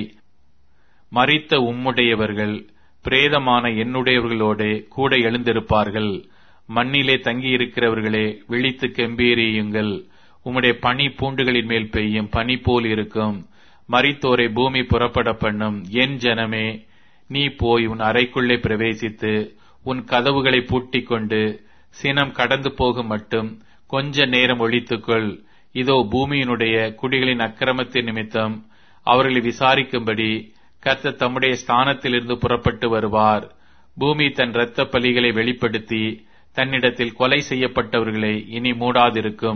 மரித்த உம்முடையவர்கள் பிரேதமான என்னுடையவர்களோடு கூட எழுந்திருப்பார்கள். மண்ணிலே தங்கியிருக்கிறவர்களே, விழித்து கெம்பீரியுங்கள். உம்முடைய பனி பூண்டுகளின் மேல் பெய்யும் பனி போல் இருக்கும். மரித்தோரை பூமி புறப்பட பண்ணும். என் ஜனமே, நீ போய் உன் அறைக்குள்ளே பிரவேசித்து உன் கதவுகளை பூட்டிக் கொண்டு சினம் கடந்து போகும் மட்டும் கொஞ்ச நேரம் ஒழித்துக்கொள். இதோ பூமியினுடைய குடிகளின் அக்கிரமத்தின் நிமித்தம் அவர்களை விசாரிக்கும்படி கர்த்தர் தம்முடைய ஸ்தானத்திலிருந்து புறப்பட்டு வருவார். பூமி தன் இரத்த பலிகளை வெளிப்படுத்தி தன்னிடத்தில் கொலை செய்யப்பட்டவர்களை இனி மூடாதிருக்கும்.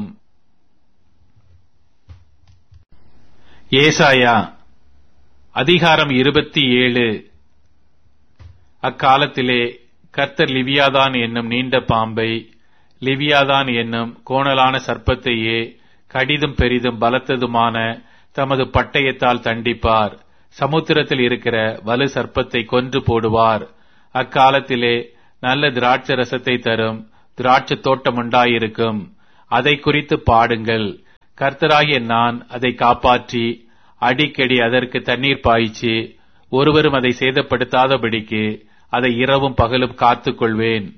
ஏசாயா அதிகாரம் இருபத்தி ஏழு. அக்காலத்திலே கர்த்தர் லிவியாதான் என்னும் நீண்ட பாம்பை, லிவியாதான் என்னும் கோணலான சர்ப்பத்தையே கடிதும் பெரிதும் பலத்ததுமான தமது பட்டயத்தால் தண்டிப்பார். சமுத்திரத்தில் இருக்கிற வலு சர்ப்பத்தை கொன்று போடுவார். அக்காலத்திலே நல்ல திராட்சை ரசத்தை தரும் திராட்சை தோட்டம் உண்டாயிருக்கும். அதை குறித்து பாடுங்கள். கர்த்தராகிய நான் அதை காப்பாற்றி அடிக்கடி அதற்கு தண்ணீர் பாய்ச்சி ஒருவரும் அதை சேதப்படுத்தாதபடிக்கு அதை இரவும் பகலும் காத்துக் கொள்வேன்.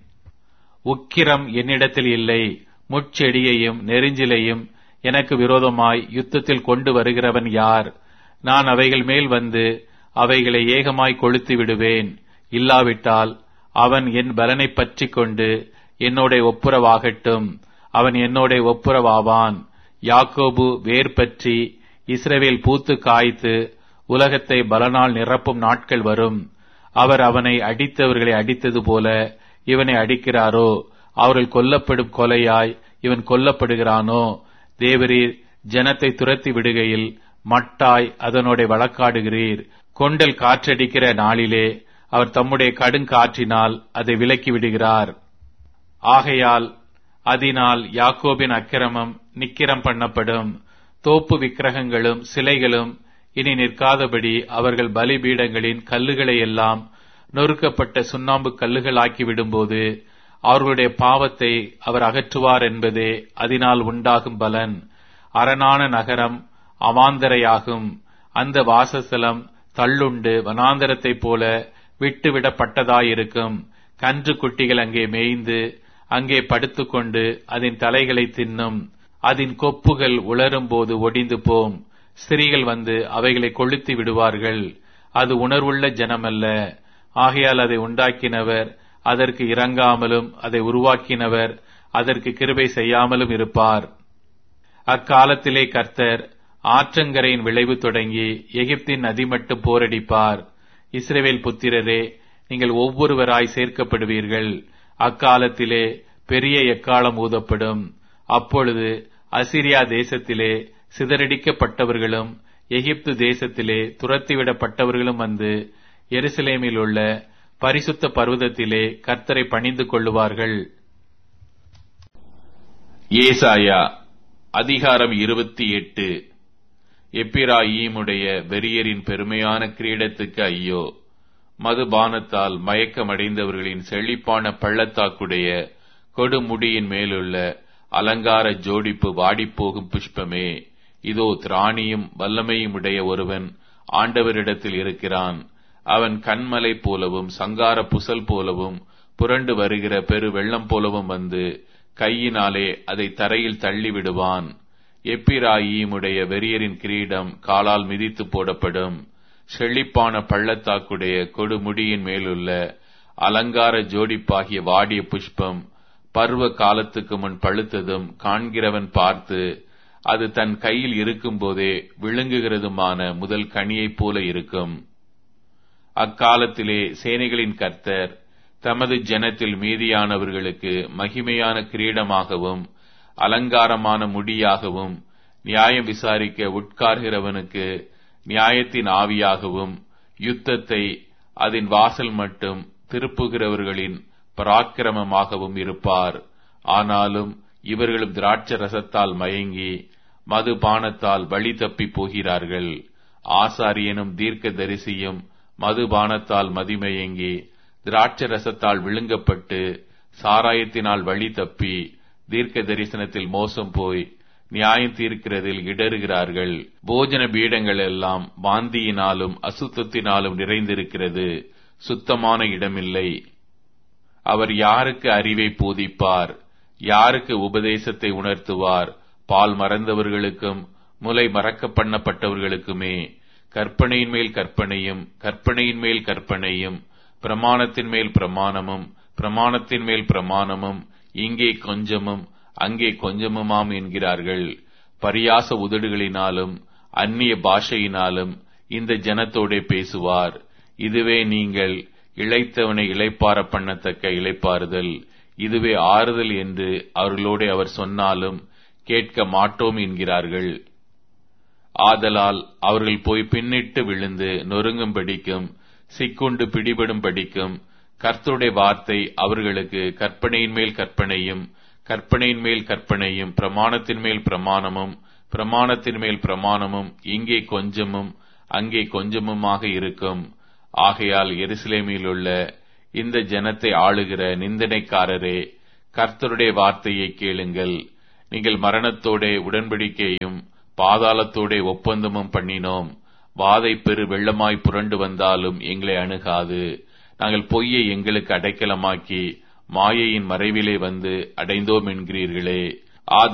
உக்கிரம் என்னிடத்தில் இல்லை. முட்செடியையும் நெரிஞ்சிலையும் எனக்கு விரோதமாய் யுத்தத்தில் கொண்டு வருகிறவன் யார்? நான் அவைகள் மேல் வந்து அவைகளை ஏகமாய் கொளுத்தி விடுவேன். இல்லாவிட்டால் அவன் என் பலனை பற்றி கொண்டு என்னோட ஒப்புரவாகட்டும். அவன் என்னோட ஒப்புரவாவான். யாக்கோபு வேர் பற்றி இஸ்ரவேல் பூத்து காய்த்து உலகத்தை பலனால் நிரப்பும் நாட்கள் வரும். அவர் அவனை அடித்தவர்களை அடித்தது போல இவனை அடிக்கிறாரோ? அவர்கள் கொல்லப்படும் கொலையாய் இவன் கொல்லப்படுகிறானோ? தேவரீர் ஜனத்தை துரத்தி விடுகையில் மட்டாய் அதனோட வழக்காடுகிறீர். கொண்டல் காற்றடிக்கிற நாளிலே அவர் தம்முடைய கடுங்காற்றினால் அதை விலக்கி விடுகிறார். ஆகையால் அதனால் யாக்கோபின் அக்கிரமம் நிக்கிரம் பண்ணப்படும். தோப்பு விக்கிரகங்களும் சிலைகளும் இனி நிற்காதபடி அவர்கள் பலிபீடங்களின் கல்லுகளை எல்லாம் நொறுக்கப்பட்ட சுண்ணாம்பு கல்லுகளாக்கி விடும்போது அவர்களுடைய பாவத்தை அவர் அகற்றுவார் என்பதே அதனால் உண்டாகும் பலன். அரணான நகரம் அவாந்தரையாகும். அந்த வாசஸ்தலம் தள்ளுண்டு வனாந்தரத்தைப் போல விட்டுவிடப்பட்டதாயிருக்கும். கன்று குட்டிகள் அங்கே மேய்ந்து அங்கே படுத்துக்கொண்டு அதன் தலைகளை தின்னும். அதன் கொப்புகள் உலரும் போது ஒடிந்து போம். ஸ்திரீகள் வந்து அவைகளை கொளுத்தி விடுவார்கள். அது உணர்வுள்ள ஜனமல்ல. ஆகையால் அதை உண்டாக்கினவர் அதற்கு இரங்காமலும் அதை உருவாக்கினவர் அதற்கு கிருபை செய்யாமலும் இருப்பார். அக்காலத்திலே கர்த்தர் ஆற்றங்கரையின் விளைவு தொடங்கி எகிப்தின் நதி மட்டும் போரடிப்பார். இஸ்ரவேல் புத்திரரே, நீங்கள் ஒவ்வொருவராய் சேர்க்கப்படுவீர்கள். அக்காலத்திலே பெரிய எக்காளம் ஊதப்படும். அப்பொழுது அசிரியா தேசத்திலே சிதறடிக்கப்பட்டவர்களும் எகிப்து தேசத்திலே துரத்திவிடப்பட்டவர்களும் வந்து எருசலேமில் உள்ள பரிசுத்த பர்வதத்திலே கர்த்தரை பணிந்து கொள்ளுவார்கள். ஏசாயா அதிகாரம் இருபத்தி எட்டு. எப்பிராயீமுடைய வெறியரின் பெருமையான கிரீடத்துக்கு ஐயோ! மதுபானத்தால் மயக்கமடைந்தவர்களின் செழிப்பான பள்ளத்தாக்குடைய கொடுமுடியின் மேலுள்ள அலங்கார ஜோடிப்பு வாடிப்போகும் புஷ்பமே! இதோ திராணியும் வல்லமையும் உடைய ஒருவன் ஆண்டவரிடத்தில் இருக்கிறான். அவன் கண்மலை போலவும் சங்கார புசல் போலவும் புரண்டு வருகிற பெரு வெள்ளம் போலவும் வந்து கையினாலே அதை தரையில் தள்ளிவிடுவான். எப்பிராயீமுடைய வெறியரின் கிரீடம் காலால் மிதித்து போடப்படும். செழிப்பான பள்ளத்தாக்குடைய கொடுமுடியின் மேலுள்ள அலங்கார ஜோடிப்பாகிய வாடிய புஷ்பம் பருவ காலத்துக்கு முன் பழுத்ததும் காண்கிறவன் பார்த்து அது தன் கையில் இருக்கும் போதே விழுங்குகிறதுமான முதல் கனியைப் போல இருக்கும். அக்காலத்திலே சேனைகளின் கர்த்தர் தமது ஜனத்தில் மீதியானவர்களுக்கு மகிமையான கிரீடமாகவும் அலங்காரமான முடியாகவும் நியாயம் விசாரிக்க உட்கார்கிறவனுக்கு நியாயத்தின் ஆவியாகவும் யுத்தத்தை அதன் வாசல் மட்டும் திருப்புகிறவர்களின் பராக்கிரமமாகவும் இருப்பார். ஆனாலும் இவர்களும் திராட்சை ரசத்தால் மயங்கி மதுபானத்தால் வழி தப்பி போகிறார்கள். ஆசாரியனும் தீர்க்க தரிசியும் மதுபானத்தால் மதிமயங்கி திராட்சை ரசத்தால் விழுங்கப்பட்டு சாராயத்தினால் வழி தப்பி தீர்க்க தரிசனத்தில் மோசம் போய் நியாயம் தீர்க்கிறதில் இடறுகிறார்கள். போஜன பீடங்கள் எல்லாம் வாந்தியினாலும் அசுத்தத்தினாலும் நிறைந்திருக்கிறது. சுத்தமான இடமில்லை. அவர் யாருக்கு அறிவை போதிப்பார்? யாருக்கு உபதேசத்தை உணர்த்துவார்? பால் மறந்தவர்களுக்கும் முலை மறக்க பண்ணப்பட்டவர்களுக்குமே. கற்பனையின் மேல் கற்பனையும் கற்பனையின் மேல் கற்பனையும் பிரமாணத்தின் மேல் பிரமாணமும் பிரமாணத்தின் மேல் பிரமாணமும் இங்கே கொஞ்சமும் அங்கே கொஞ்சமுமாம் என்கிறார்கள். பரியாச உதடுகளினாலும் அந்நிய பாஷையினாலும் இந்த ஜனத்தோடே பேசுவார். இதுவே நீங்கள் இளைத்தவனை இளைப்பார பண்ணத்தக்க இளைப்பாறுதல், இதுவே ஆறுதல் என்று அவர்களோடே அவர் சொன்னாலும் கேட்க மாட்டோம் என்கிறார்கள். ஆதலால் அவர்கள் போய் பின்னிட்டு விழுந்து நொறுங்கும்படிக்கும் சிக்குண்டு பிடிபடும் படிக்கும் கர்த்தருடைய வார்த்தை அவர்களுக்கு கற்பனையின் மேல் கற்பனையும் கற்பனையின் மேல் கற்பனையும் பிரமாணத்தின் மேல் பிரமாணமும் பிரமாணத்தின் மேல் பிரமாணமும் இங்கே கொஞ்சமும் அங்கே கொஞ்சமுமாக இருக்கும். ஆகையால் எருசலேமில் உள்ள இந்த ஜனத்தை ஆளுகிற நிந்தனைக்காரரே, கர்த்தருடைய வார்த்தையை கேளுங்கள். நீங்கள் மரணத்தோடே உடன்படிக்கையும் பாதாளத்தோடே ஒப்பந்தமும் பண்ணினோம். வாதை பெரு வெள்ளமாய் புரண்டு வந்தாலும் எங்களை அணுகாது. நாங்கள் பொய்யை எங்களுக்கு அடைக்கலமாக்கி மாயையின் மறைவிலே வந்து அடைந்தோம் என்கிறீர்களே.